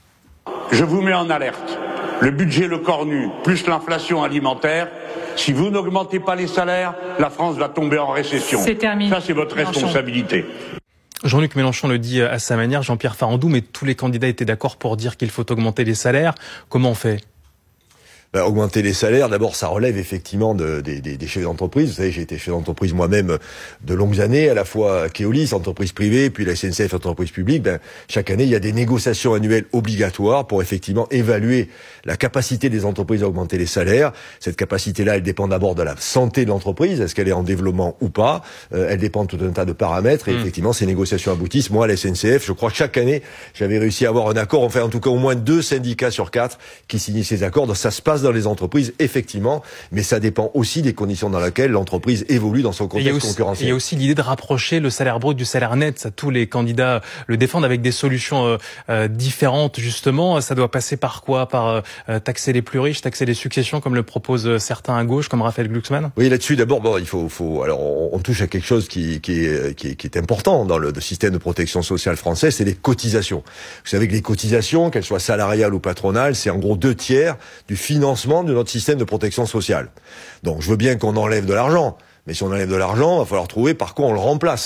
Je vous mets en alerte. Le budget le cornu, plus l'inflation alimentaire, si vous n'augmentez pas les salaires, la France va tomber en récession. C'est terminé. Ça, c'est votre responsabilité. Jean-Luc Mélenchon le dit à sa manière, Jean-Pierre Farandou, mais tous les candidats étaient d'accord pour dire qu'il faut augmenter les salaires. Comment on fait ? Bah, augmenter les salaires, d'abord, ça relève effectivement de, des, des, des chefs d'entreprise. Vous savez, j'ai été chef d'entreprise moi-même de longues années, à la fois Keolis, entreprise privée, puis la S N C F, entreprise publique. Ben, chaque année, il y a des négociations annuelles obligatoires pour effectivement évaluer la capacité des entreprises à augmenter les salaires. Cette capacité-là, elle dépend d'abord de la santé de l'entreprise. Est-ce qu'elle est en développement ou pas ? euh, Elle dépend de tout un tas de paramètres. Et mmh. effectivement, ces négociations aboutissent. Moi, à la S N C F, je crois que chaque année, j'avais réussi à avoir un accord. Enfin, en tout cas, au moins deux syndicats sur quatre qui signent ces accords. Donc, ça se passe dans les entreprises, effectivement, mais ça dépend aussi des conditions dans lesquelles l'entreprise évolue dans son contexte aussi, concurrentiel. Il y a aussi l'idée de rapprocher le salaire brut du salaire net. Ça, tous les candidats le défendent avec des solutions euh, euh, différentes, justement. Ça doit passer par quoi ? Par euh, taxer les plus riches, taxer les successions, comme le proposent certains à gauche, comme Raphaël Glucksmann ? Oui, là-dessus, d'abord, bon, il faut, faut, alors, on, on touche à quelque chose qui, qui, est, qui, est, qui est important dans le, le système de protection sociale français, c'est les cotisations. Vous savez que les cotisations, qu'elles soient salariales ou patronales, c'est en gros deux tiers du financement de notre système de protection sociale. Donc je veux bien qu'on enlève de l'argent, mais si on enlève de l'argent, il va falloir trouver par quoi on le remplace.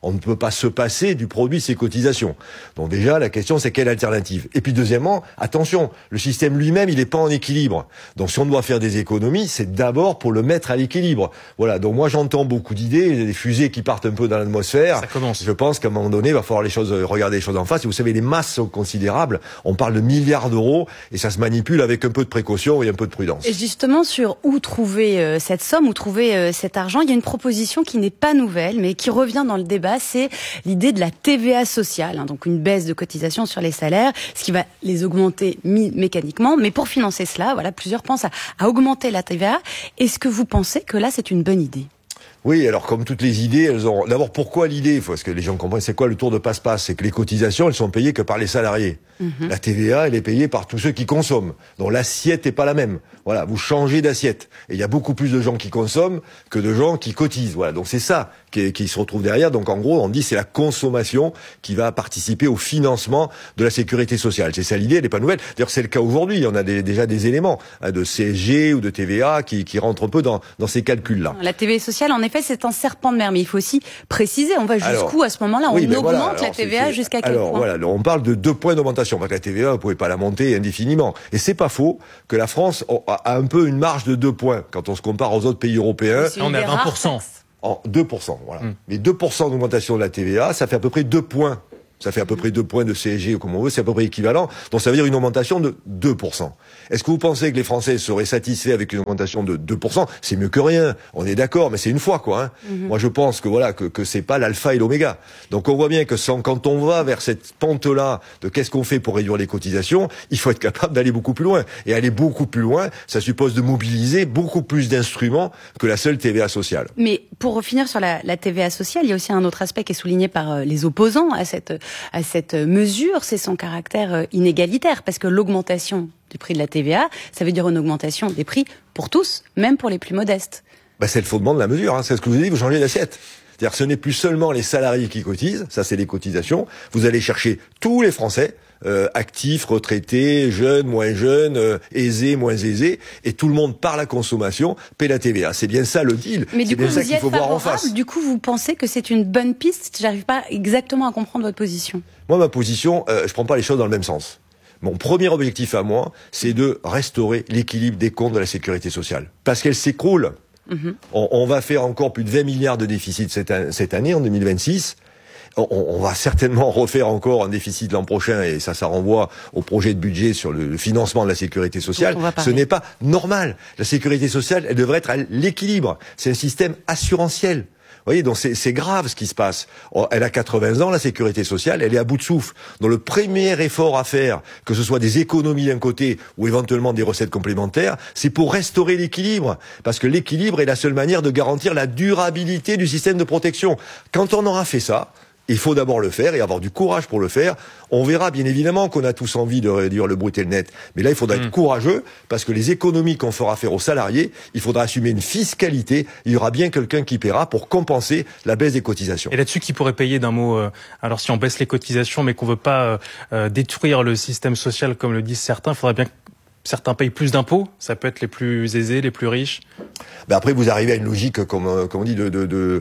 on ne peut pas se passer du produit de ces cotisations. Donc déjà, la question, c'est quelle alternative? Et puis deuxièmement, attention, le système lui-même, il n'est pas en équilibre. Donc si on doit faire des économies, c'est d'abord pour le mettre à l'équilibre. Voilà, donc moi j'entends beaucoup d'idées, des fusées qui partent un peu dans l'atmosphère. Ça commence. Je pense qu'à un moment donné, il va falloir les choses, regarder les choses en face. Et vous savez, les masses sont considérables. On parle de milliards d'euros et ça se manipule avec un peu de précaution et un peu de prudence. Et justement, sur où trouver euh, cette somme, où trouver euh, cet argent, il y a une proposition qui n'est pas nouvelle, mais qui revient dans le débat, c'est l'idée de la T V A sociale, hein, donc une baisse de cotisation sur les salaires, ce qui va les augmenter mi- mécaniquement. Mais pour financer cela, voilà, plusieurs pensent à, à augmenter la T V A. Est-ce que vous pensez que là, c'est une bonne idée ? Oui, alors comme toutes les idées, elles ont... D'abord, pourquoi l'idée? Parce que les gens comprennent, c'est quoi le tour de passe-passe? C'est que les cotisations, elles sont payées que par les salariés. Mmh. La T V A, elle est payée par tous ceux qui consomment. Donc l'assiette n'est pas la même. Voilà, vous changez d'assiette. Et il y a beaucoup plus de gens qui consomment que de gens qui cotisent. Voilà, donc c'est ça qui, qui se retrouve derrière. Donc en gros, on dit c'est la consommation qui va participer au financement de la sécurité sociale. C'est ça l'idée, elle n'est pas nouvelle. D'ailleurs, c'est le cas aujourd'hui. On a des, déjà des éléments hein, de C S G ou de T V A qui, qui rentrent un peu dans, dans ces calculs-là. La T V A sociale, en effet, c'est un serpent de mer, mais il faut aussi préciser, on va jusqu'où à ce moment-là? On oui, ben augmente voilà. Alors, la T V A jusqu'à quel alors, point? Voilà, alors, on parle de deux points d'augmentation, parce que la T V A, vous pouvez pas la monter indéfiniment. Et c'est pas faux que la France a un peu une marge de deux points quand on se compare aux autres pays européens. On est à vingt pour cent. En deux pour cent, voilà. Hum. Mais deux pour cent d'augmentation de la T V A, ça fait à peu près deux points. Ça fait à peu près deux points de C S G, ou comme on veut, c'est à peu près équivalent. Donc ça veut dire une augmentation de deux pour cent. Est-ce que vous pensez que les Français seraient satisfaits avec une augmentation de deux pour cent? C'est mieux que rien. On est d'accord, mais c'est une fois, quoi. Hein. Mm-hmm. Moi, je pense que voilà, que, que c'est pas l'alpha et l'oméga. Donc on voit bien que sans, quand on va vers cette pente-là de qu'est-ce qu'on fait pour réduire les cotisations, il faut être capable d'aller beaucoup plus loin. Et aller beaucoup plus loin, ça suppose de mobiliser beaucoup plus d'instruments que la seule T V A sociale. Mais pour finir sur la, la T V A sociale, il y a aussi un autre aspect qui est souligné par les opposants à cette à cette mesure, c'est son caractère inégalitaire, parce que l'augmentation du prix de la T V A, ça veut dire une augmentation des prix pour tous, même pour les plus modestes. Bah, c'est le fondement de la mesure, hein. C'est ce que vous avez dit, vous changez d'assiette. C'est-à-dire que ce n'est plus seulement les salariés qui cotisent, ça c'est les cotisations, vous allez chercher tous les Français, euh, actifs, retraités, jeunes, moins jeunes, euh, aisés, moins aisés, et tout le monde par la consommation paie la T V A. C'est bien ça le deal. Mais du coup, vous y êtes favorable, du coup vous pensez que c'est une bonne piste? J'arrive pas exactement à comprendre votre position. Moi, ma position, euh, je prends pas les choses dans le même sens. Mon premier objectif à moi, c'est de restaurer l'équilibre des comptes de la sécurité sociale. Parce qu'elle s'écroule. Mmh. On, on va faire encore plus de vingt milliards de déficit cette, cette année, en deux mille vingt-six. On, on va certainement refaire encore un déficit l'an prochain, et ça, ça renvoie au projet de budget sur le financement de la sécurité sociale. Ce n'est pas normal. La sécurité sociale, elle devrait être à l'équilibre. C'est un système assurantiel. Vous voyez, donc c'est, c'est grave ce qui se passe. Elle a quatre-vingts ans, la sécurité sociale, elle est à bout de souffle. Donc le premier effort à faire, que ce soit des économies d'un côté ou éventuellement des recettes complémentaires, c'est pour restaurer l'équilibre. Parce que l'équilibre est la seule manière de garantir la durabilité du système de protection. Quand on aura fait ça, il faut d'abord le faire et avoir du courage pour le faire. On verra bien évidemment qu'on a tous envie de réduire le brut et le net. Mais là, il faudra mmh. être courageux parce que les économies qu'on fera faire aux salariés, il faudra assumer une fiscalité. Il y aura bien quelqu'un qui paiera pour compenser la baisse des cotisations. Et là-dessus, qui pourrait payer d'un mot euh, alors si on baisse les cotisations mais qu'on veut pas euh, détruire le système social comme le disent certains, il faudrait bien que certains payent plus d'impôts. Ça peut être les plus aisés, les plus riches. Ben après, vous arrivez à une logique, comme, comme on dit, de, de, de,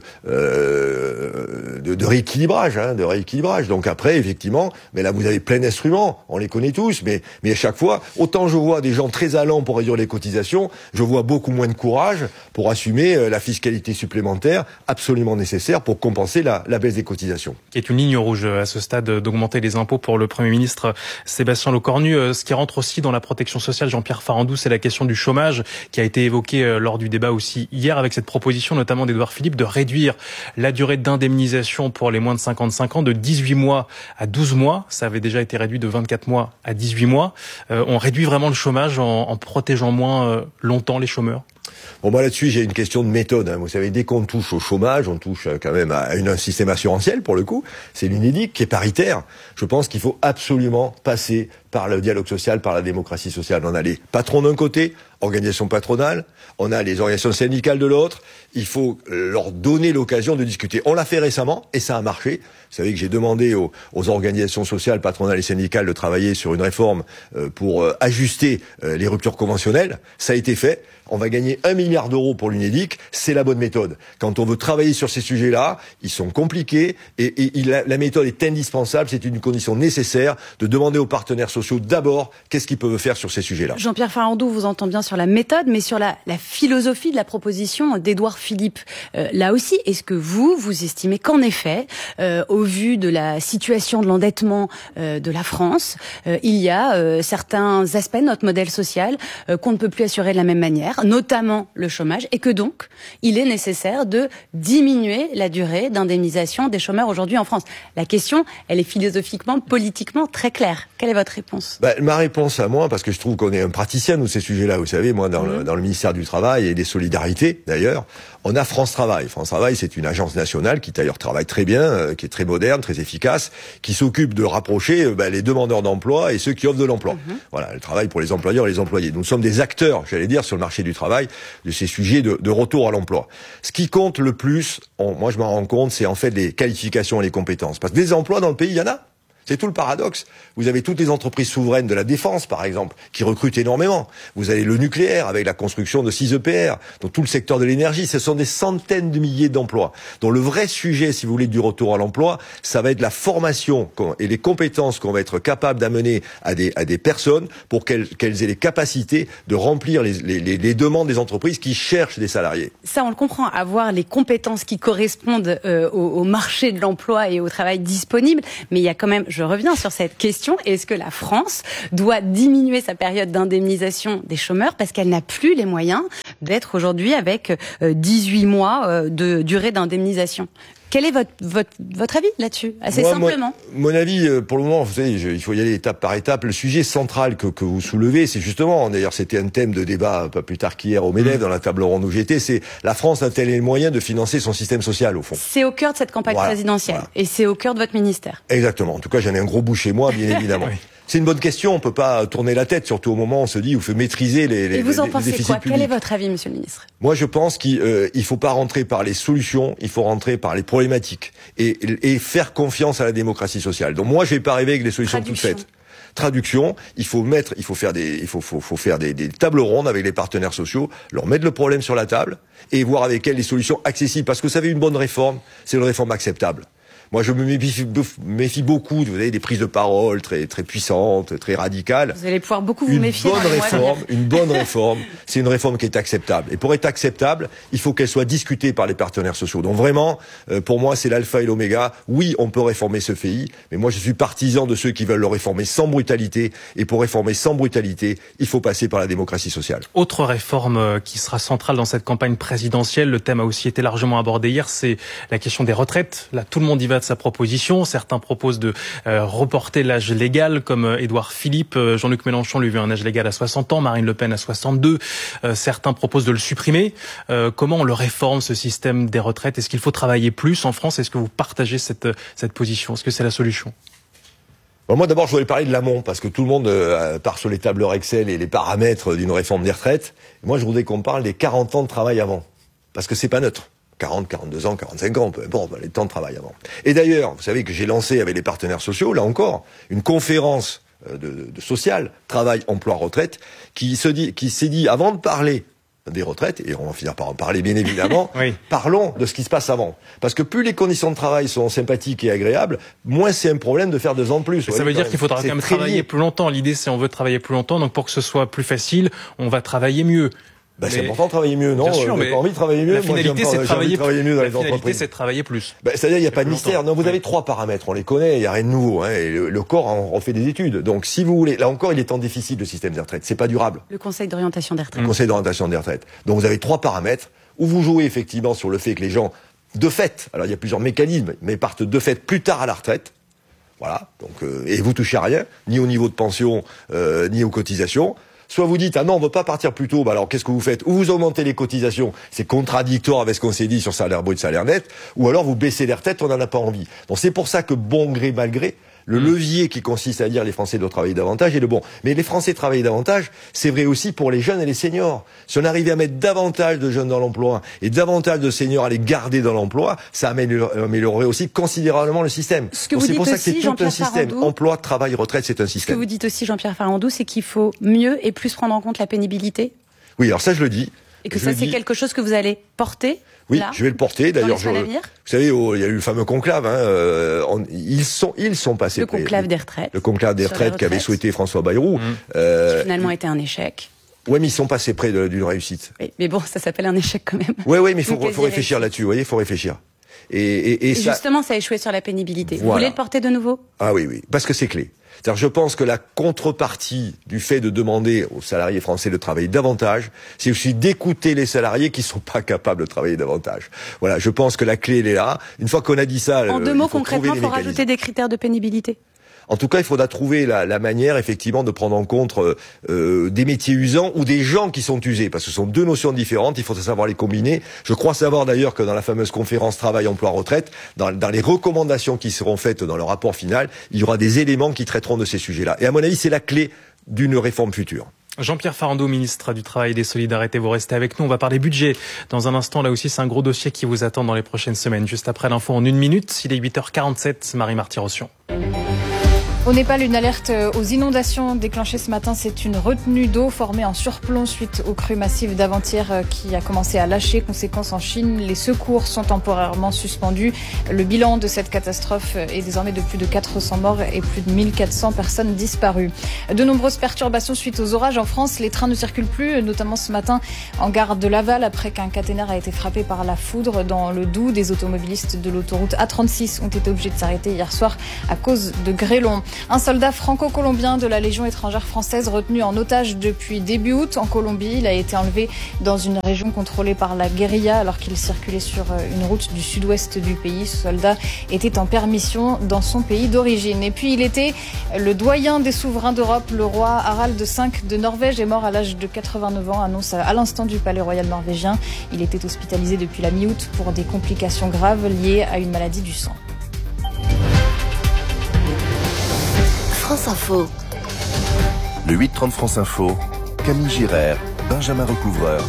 euh, de, de rééquilibrage, hein, de rééquilibrage. Donc après, effectivement, mais là, vous avez plein d'instruments. On les connaît tous, mais, mais à chaque fois, autant je vois des gens très allants pour réduire les cotisations, je vois beaucoup moins de courage pour assumer la fiscalité supplémentaire absolument nécessaire pour compenser la, la baisse des cotisations. Qui est une ligne rouge à ce stade d'augmenter les impôts pour le Premier ministre Sébastien Lecornu. Ce qui rentre aussi dans la protection sociale, Jean-Pierre Farandou, c'est la question du chômage qui a été évoquée lors du débat aussi hier avec cette proposition notamment d'Édouard Philippe de réduire la durée d'indemnisation pour les moins de cinquante-cinq ans de dix-huit mois à douze mois. Ça avait déjà été réduit de vingt-quatre mois à dix-huit mois. Euh, on réduit vraiment le chômage en, en protégeant moins euh, longtemps les chômeurs. Bon, moi là-dessus, j'ai une question de méthode. Hein. Vous savez, dès qu'on touche au chômage, on touche quand même à une, un système assurantiel, pour le coup. C'est l'UNEDIC qui est paritaire. Je pense qu'il faut absolument passer par le dialogue social, par la démocratie sociale. On a les patrons d'un côté, organisations patronales, on a les organisations syndicales de l'autre. Il faut leur donner l'occasion de discuter. On l'a fait récemment et ça a marché. Vous savez que j'ai demandé aux, aux organisations sociales, patronales et syndicales de travailler sur une réforme euh, pour euh, ajuster euh, les ruptures conventionnelles. Ça a été fait. On va gagner un milliard d'euros pour l'UNEDIC. C'est la bonne méthode. Quand on veut travailler sur ces sujets-là, ils sont compliqués et, et, et la, la méthode est indispensable. C'est une condition nécessaire de demander aux partenaires sociaux d'abord qu'est-ce qu'ils peuvent faire sur ces sujets-là. Jean-Pierre Farandou vous entend bien sur la méthode, mais sur la, la philosophie de la proposition d'Édouard Philippe. Euh, là aussi, est-ce que vous, vous estimez qu'en effet, euh, au vu de la situation de l'endettement euh, de la France, euh, il y a euh, certains aspects de notre modèle social euh, qu'on ne peut plus assurer de la même manière, notamment le chômage, et que donc il est nécessaire de diminuer la durée d'indemnisation des chômeurs aujourd'hui en France. La question, elle est philosophiquement, politiquement très claire. Quelle est votre réponse ? Bah, ma réponse à moi, parce que je trouve qu'on est un praticien de ces sujets-là, vous savez, moi dans, mmh. le, dans le ministère du Travail et des Solidarités d'ailleurs, on a France Travail. France Travail, c'est une agence nationale qui d'ailleurs travaille très bien, euh, qui est très moderne, très efficace, qui s'occupe de rapprocher euh, bah, les demandeurs d'emploi et ceux qui offrent de l'emploi. Mmh. Voilà, elle travaille pour les employeurs et les employés. Nous sommes des acteurs, j'allais dire, sur le marché du travail, de ces sujets de, de retour à l'emploi. Ce qui compte le plus, on, moi je m'en rends compte, c'est en fait les qualifications et les compétences. Parce que des emplois dans le pays, il y en a. C'est tout le paradoxe. Vous avez toutes les entreprises souveraines de la défense, par exemple, qui recrutent énormément. Vous avez le nucléaire avec la construction de six E P R, donc tout le secteur de l'énergie. Ce sont des centaines de milliers d'emplois. Donc le vrai sujet, si vous voulez, du retour à l'emploi, ça va être la formation et les compétences qu'on va être capable d'amener à des, à des personnes pour qu'elles, qu'elles aient les capacités de remplir les, les, les demandes des entreprises qui cherchent des salariés. Ça, on le comprend, avoir les compétences qui correspondent euh, au, au marché de l'emploi et au travail disponible. Mais il y a quand même... Je reviens sur cette question. Est-ce que la France doit diminuer sa période d'indemnisation des chômeurs parce qu'elle n'a plus les moyens d'être aujourd'hui avec dix-huit mois de durée d'indemnisation ? Quel est votre, votre, votre avis là-dessus, assez Moi, simplement? Mon, mon avis, pour le moment, vous savez, je, il faut y aller étape par étape. Le sujet central que, que vous soulevez, c'est justement, d'ailleurs c'était un thème de débat pas plus tard qu'hier au MEDEF, mmh. dans la table ronde où j'étais, c'est la France a-t-elle les moyens de financer son système social, au fond? C'est au cœur de cette campagne voilà, présidentielle, voilà. Et c'est au cœur de votre ministère. Exactement. En tout cas, j'en ai un gros bout chez moi, bien évidemment. Oui. C'est une bonne question, on peut pas tourner la tête, surtout au moment où on se dit, où il faut maîtriser les, les, Et vous en les, pensez les déficits quoi publics. Quel est votre avis, monsieur le ministre? Moi, je pense qu'il euh, il faut pas rentrer par les solutions, il faut rentrer par les problématiques et, et faire confiance à la démocratie sociale. Donc moi, je vais pas arriver avec des solutions toutes faites. Traduction, il faut mettre, il faut faire des, il faut, faut, faut faire des, des tables rondes avec les partenaires sociaux, leur mettre le problème sur la table et voir avec elles les solutions accessibles. Parce que vous savez, une bonne réforme, c'est une réforme acceptable. Moi, je me méfie, méfie beaucoup, vous avez des prises de parole très très puissantes, très radicales. Vous allez pouvoir beaucoup vous une méfier. Bonne réforme, une bonne réforme, c'est une réforme qui est acceptable. Et pour être acceptable, il faut qu'elle soit discutée par les partenaires sociaux. Donc vraiment, euh, pour moi, c'est l'alpha et l'oméga. Oui, on peut réformer ce pays, mais moi, je suis partisan de ceux qui veulent le réformer sans brutalité. Et pour réformer sans brutalité, il faut passer par la démocratie sociale. Autre réforme qui sera centrale dans cette campagne présidentielle, le thème a aussi été largement abordé hier, c'est la question des retraites. Là, tout le monde y va de sa proposition. Certains proposent de euh, reporter l'âge légal, comme euh, Édouard Philippe. Euh, Jean-Luc Mélenchon lui veut un âge légal à soixante ans, Marine Le Pen à soixante-deux. Euh, certains proposent de le supprimer. Euh, comment on le réforme, ce système des retraites? Est-ce qu'il faut travailler plus en France? Est-ce que vous partagez cette, cette position? Est-ce que c'est la solution? Bon, moi, d'abord, je voulais parler de l'amont, parce que tout le monde euh, part sur les tableurs Excel et les paramètres d'une réforme des retraites. Moi, je voudrais qu'on parle des quarante ans de travail avant, parce que c'est pas neutre. quarante, quarante-deux ans, quarante-cinq ans, peu importe, les temps de travail avant. Et d'ailleurs, vous savez que j'ai lancé avec les partenaires sociaux, là encore, une conférence de, de, de sociale, travail, emploi, retraite, qui se dit, qui s'est dit, avant de parler des retraites, et on va finir par en parler bien évidemment, oui. Parlons de ce qui se passe avant. Parce que plus les conditions de travail sont sympathiques et agréables, moins c'est un problème de faire deux ans de plus. Ça veut dire qu'il faudra quand même travailler plus longtemps. L'idée, c'est on veut travailler plus longtemps, donc pour que ce soit plus facile, on va travailler mieux. Ben, c'est important de travailler mieux, non? Bien sûr, mais pas envie de travailler mieux. La finalité, c'est de travailler, travailler mieux dans la les finalité, entreprises. c'est de travailler plus. Ben, c'est-à-dire, il n'y a pas de mystère. Non, vous avez trois paramètres. On les connaît. Il n'y a rien de nouveau, hein. Et le, le corps en, en fait des études. Donc, si vous voulez, là encore, il est en déficit, le système des retraites. C'est pas durable. Le Conseil d'orientation des retraites. Le Conseil d'orientation des retraites. Donc, vous avez trois paramètres où vous jouez effectivement sur le fait que les gens, de fait, alors il y a plusieurs mécanismes, mais partent de fait plus tard à la retraite. Voilà. Donc, euh, et vous touchez à rien, ni au niveau de pension, euh, ni aux cotisations. Soit vous dites, ah non, on ne veut pas partir plus tôt, bah alors qu'est-ce que vous faites? Ou vous augmentez les cotisations, c'est contradictoire avec ce qu'on s'est dit sur salaire brut, salaire net, ou alors vous baissez les retraites, on n'en a pas envie. Donc c'est pour ça que bon gré, mal gré, Le mmh. levier qui consiste à dire les Français doivent travailler davantage est le bon. Mais les Français travaillent davantage, c'est vrai aussi pour les jeunes et les seniors. Si on arrivait à mettre davantage de jeunes dans l'emploi et davantage de seniors à les garder dans l'emploi, ça améliorerait aussi considérablement le système. Ce que Donc vous c'est dites pour ça aussi, que c'est tout un système. Farandou, emploi, travail, retraite, c'est un système. Ce que vous dites aussi, Jean-Pierre Farandou, c'est qu'il faut mieux et plus prendre en compte la pénibilité. Oui, alors ça je le dis. Et que je ça c'est dis. quelque chose que vous allez porter. Oui, là, je vais le porter. D'ailleurs, je, vous savez, oh, il y a eu le fameux conclave. Hein, euh, on, ils sont, ils sont passés. Le conclave des retraites. Le conclave des retraites qu'avait souhaité François Bayrou. Mmh. Euh, qui finalement été un échec. Ouais, mais ils sont passés près d'une réussite. Oui, mais bon, ça s'appelle un échec quand même. Ouais, ouais, mais il faut, faut réfléchir là-dessus. Vous voyez, il faut réfléchir. Et, et, et, et ça... justement, ça a échoué sur la pénibilité. Voilà. Vous voulez le porter de nouveau? Ah oui, oui, parce que c'est clé. C'est-à-dire, je pense que la contrepartie du fait de demander aux salariés français de travailler davantage, c'est aussi d'écouter les salariés qui sont pas capables de travailler davantage. Voilà, je pense que la clé, elle est là. Une fois qu'on a dit ça, en euh, deux mots, concrètement, il faut rajouter des critères de pénibilité. En tout cas, il faudra trouver la, la manière, effectivement, de prendre en compte euh, des métiers usants ou des gens qui sont usés, parce que ce sont deux notions différentes. Il faut savoir les combiner. Je crois savoir d'ailleurs que dans la fameuse conférence travail, emploi, retraite, dans, dans les recommandations qui seront faites dans le rapport final, il y aura des éléments qui traiteront de ces sujets-là. Et à mon avis, c'est la clé d'une réforme future. Jean-Pierre Farandou, ministre du Travail et des Solidarités, vous restez avec nous. On va parler budget dans un instant. Là aussi, c'est un gros dossier qui vous attend dans les prochaines semaines. Juste après l'info en une minute, il est huit heures quarante-sept. Marie Marty-Rossian. Au Népal, une alerte aux inondations déclenchée ce matin. C'est une retenue d'eau formée en surplomb suite aux crues massives d'avant-hier qui a commencé à lâcher. Conséquence en Chine, les secours sont temporairement suspendus. Le bilan de cette catastrophe est désormais de plus de quatre cents morts et plus de mille quatre cents personnes disparues. De nombreuses perturbations suite aux orages en France. Les trains ne circulent plus, notamment ce matin en gare de Laval, après qu'un caténaire a été frappé par la foudre dans le Doubs. Des automobilistes de l'autoroute A trente-six ont été obligés de s'arrêter hier soir à cause de grêlons. Un soldat franco-colombien de la Légion étrangère française retenu en otage depuis début août en Colombie. Il a été enlevé dans une région contrôlée par la guérilla alors qu'il circulait sur une route du sud-ouest du pays. Ce soldat était en permission dans son pays d'origine. Et puis il était le doyen des souverains d'Europe. Le roi Harald cinq de Norvège est mort à l'âge de quatre-vingt-neuf ans, annonce à l'instant du palais royal norvégien. Il était hospitalisé depuis la mi-août pour des complications graves liées à une maladie du sang. France Info. Le huit trente France Info, Camille Girard, Benjamin Recouvreur.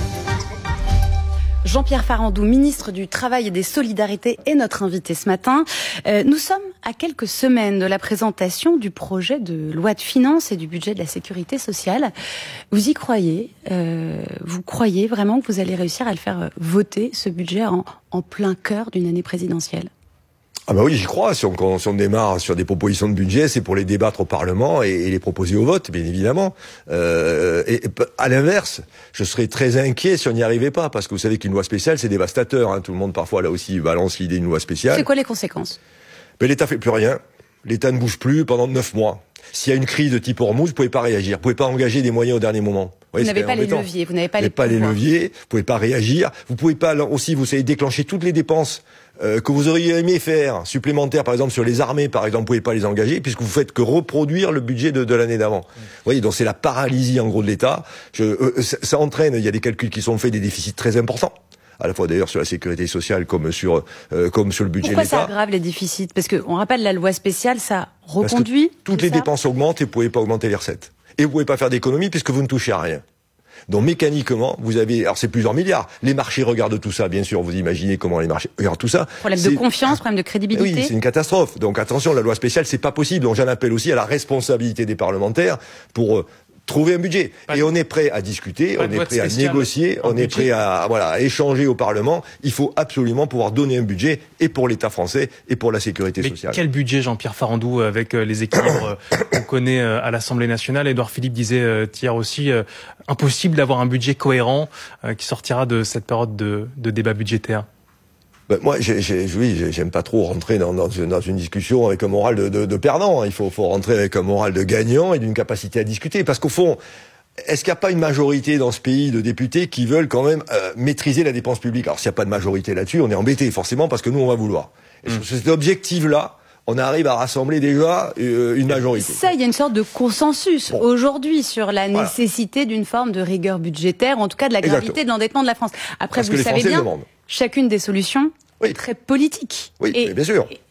Jean-Pierre Farandou, ministre du Travail et des Solidarités, est notre invité ce matin. Euh, nous sommes à quelques semaines de la présentation du projet de loi de finances et du budget de la sécurité sociale. Vous y croyez euh, Vous croyez vraiment que vous allez réussir à le faire voter, ce budget, en, en plein cœur d'une année présidentielle ? Ah bah oui, j'y crois. Si on, si on démarre sur des propositions de budget, c'est pour les débattre au Parlement et, et les proposer au vote, bien évidemment. Euh, et, et à l'inverse, je serais très inquiet si on n'y arrivait pas, parce que vous savez qu'une loi spéciale, c'est dévastateur. Hein. Tout le monde parfois là aussi balance l'idée d'une loi spéciale. C'est quoi les conséquences ? Ben, l'État fait plus rien. L'État ne bouge plus pendant neuf mois. S'il y a une crise de type Hormuz, vous pouvez pas réagir. Vous pouvez pas engager des moyens au dernier moment. Vous, vous n'avez pas les leviers, vous n'avez pas les, pas les leviers, vous pouvez pas réagir, vous pouvez pas aussi, vous savez, déclencher toutes les dépenses euh, que vous auriez aimé faire, supplémentaires, par exemple, sur les armées, par exemple, vous pouvez pas les engager, puisque vous faites que reproduire le budget de, de l'année d'avant. Mmh. Vous voyez, donc c'est la paralysie, en gros, de l'État. Je, euh, ça, ça entraîne, il y a des calculs qui sont faits, des déficits très importants. À la fois d'ailleurs sur la sécurité sociale comme sur euh, comme sur le budget Pourquoi de l'État. Pourquoi ça aggrave les déficits ? Parce que on rappelle la loi spéciale, ça reconduit. Parce que toutes les ça dépenses augmentent et vous pouvez pas augmenter les recettes. Et vous pouvez pas faire d'économie puisque vous ne touchez à rien. Donc mécaniquement, vous avez, alors c'est plusieurs milliards. Les marchés regardent tout ça, bien sûr. Vous imaginez comment les marchés regardent tout ça. Problème de confiance, problème de crédibilité. Oui, c'est une catastrophe. Donc attention, la loi spéciale, c'est pas possible. Donc j'en appelle aussi à la responsabilité des parlementaires pour euh, trouver un budget. Et on est prêt à discuter, on est prêt à négocier, on est prêt à, voilà, à échanger au Parlement. Il faut absolument pouvoir donner un budget et pour l'État français et pour la sécurité Mais sociale. Quel budget, Jean-Pierre Farandou, avec les équilibres qu'on connaît à l'Assemblée nationale? Édouard Philippe disait hier aussi, euh, impossible d'avoir un budget cohérent euh, qui sortira de cette période de, de débat budgétaire. Ben moi, j'ai, j'ai, oui, j'aime pas trop rentrer dans, dans, dans une discussion avec un moral de, de, de perdant. Il faut, faut rentrer avec un moral de gagnant et d'une capacité à discuter. Parce qu'au fond, est-ce qu'il n'y a pas une majorité dans ce pays de députés qui veulent quand même euh, maîtriser la dépense publique? Alors s'il n'y a pas de majorité là-dessus, on est embêté forcément parce que nous, on va vouloir. Et mmh. sur cet objectif-là, on arrive à rassembler déjà euh, une majorité. Ça, il y a une sorte de consensus bon. aujourd'hui sur la voilà. nécessité d'une forme de rigueur budgétaire, en tout cas de la gravité Exactement. de l'endettement de la France. Après, Parce vous le savez Français bien, le demandent. chacune des solutions oui. est très politique. Oui, et, bien sûr.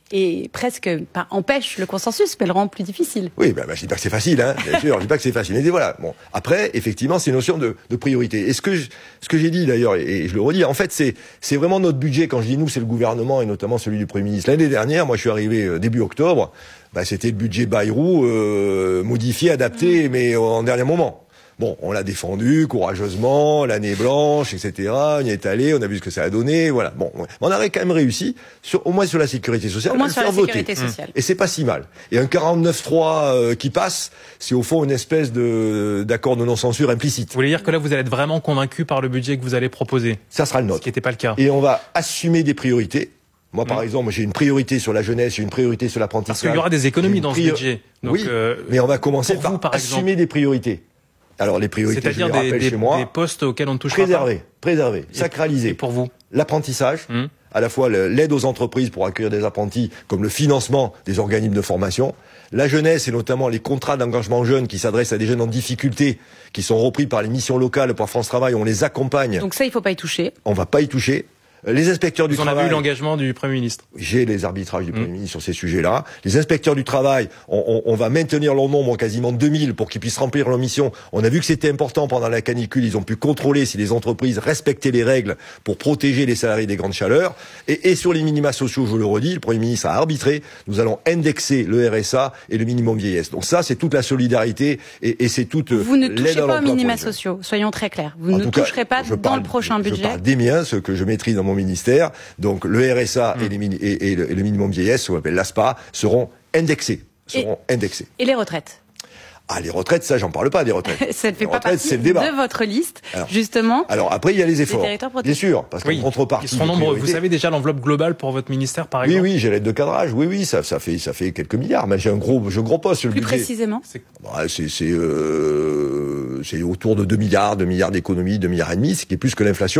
et presque pas empêche le consensus, mais le rend plus difficile. Oui, ben, ben je dis pas que c'est facile, hein, bien sûr, je dis pas que c'est facile. Mais voilà, bon. Après, effectivement, c'est une notion de, de priorité. Et ce que je, ce que j'ai dit d'ailleurs, et, et je le redis, en fait, c'est, c'est vraiment notre budget. Quand je dis nous, c'est le gouvernement et notamment celui du Premier ministre. L'année dernière, moi, je suis arrivé euh, début octobre. Ben, c'était le budget Bayrou euh, modifié, adapté, mmh. mais en dernier moment. Bon, on l'a défendu courageusement, l'année blanche, et cetera. On y est allé, on a vu ce que ça a donné, voilà. Bon, on aurait quand même réussi, sur, au moins sur la sécurité sociale, au moins à le sur faire la voter. sécurité sociale. Et c'est pas si mal. Et un quarante-neuf trois euh, qui passe, c'est au fond une espèce de d'accord de non-censure implicite. Vous voulez dire que là, vous allez être vraiment convaincu par le budget que vous allez proposer? Ça sera le nôtre. Ce qui n'était pas le cas. Et on va assumer des priorités. Moi, par mmh. exemple, j'ai une priorité sur la jeunesse, j'ai une priorité sur l'apprentissage. Parce qu'il y aura des économies dans priori... ce budget. Donc, oui, euh, mais on va commencer par, vous, par assumer exemple. des priorités. Alors les priorités, c'est-à-dire je les des, rappelle des, chez moi, des postes auxquels on ne touche préserver, pas. Préserver, préserver, sacraliser. Et pour vous, l'apprentissage, hum. à la fois l'aide aux entreprises pour accueillir des apprentis, comme le financement des organismes de formation, la jeunesse et notamment les contrats d'engagement jeunes qui s'adressent à des jeunes en difficulté, qui sont repris par les missions locales par France Travail, on les accompagne. Donc ça, il faut pas y toucher. On va pas y toucher. Les inspecteurs du Vous en travail. avez eu l'engagement du Premier ministre. J'ai les arbitrages du Premier mmh. ministre sur ces sujets-là. Les inspecteurs du travail, on, on, on va maintenir leur nombre, quasiment deux mille, pour qu'ils puissent remplir leur mission. On a vu que c'était important pendant la canicule. Ils ont pu contrôler si les entreprises respectaient les règles pour protéger les salariés des grandes chaleurs. Et, et sur les minima sociaux, je le redis, le Premier ministre a arbitré. Nous allons indexer le R S A et le minimum vieillesse. Donc ça, c'est toute la solidarité et, et c'est toute l'aide à l'emploi. Vous ne touchez pas aux minima sociaux, soyons très clairs. Vous en ne toucherez cas, pas dans parle, le prochain budget. Je parle des miens, ceux que je maîtrise dans mon ministère. Donc le R S A mmh. et, les mini- et, et, le, et le minimum vieillesse, ce qu'on appelle l'A S P A, seront indexés. Seront et, indexés. Et les retraites? Ah, les retraites, ça, j'en parle pas des retraites. Ça ne fait les pas retraites, partie c'est le débat. de votre liste, alors, justement. Alors après, il y a les efforts. Bien sûr, parce qu'en oui, contrepartie. Ils seront nombreux. Vous savez déjà l'enveloppe globale pour votre ministère, par exemple? Oui, oui, j'ai l'aide de cadrage. Oui, oui, ça, ça fait, ça fait quelques milliards. Mais j'ai un gros, j'ai un gros poste sur le Plus budget. précisément? C'est, bah, c'est, c'est, euh, c'est autour de deux milliards, deux milliards d'économies, deux milliards et demi, ce qui est plus que l'inflation.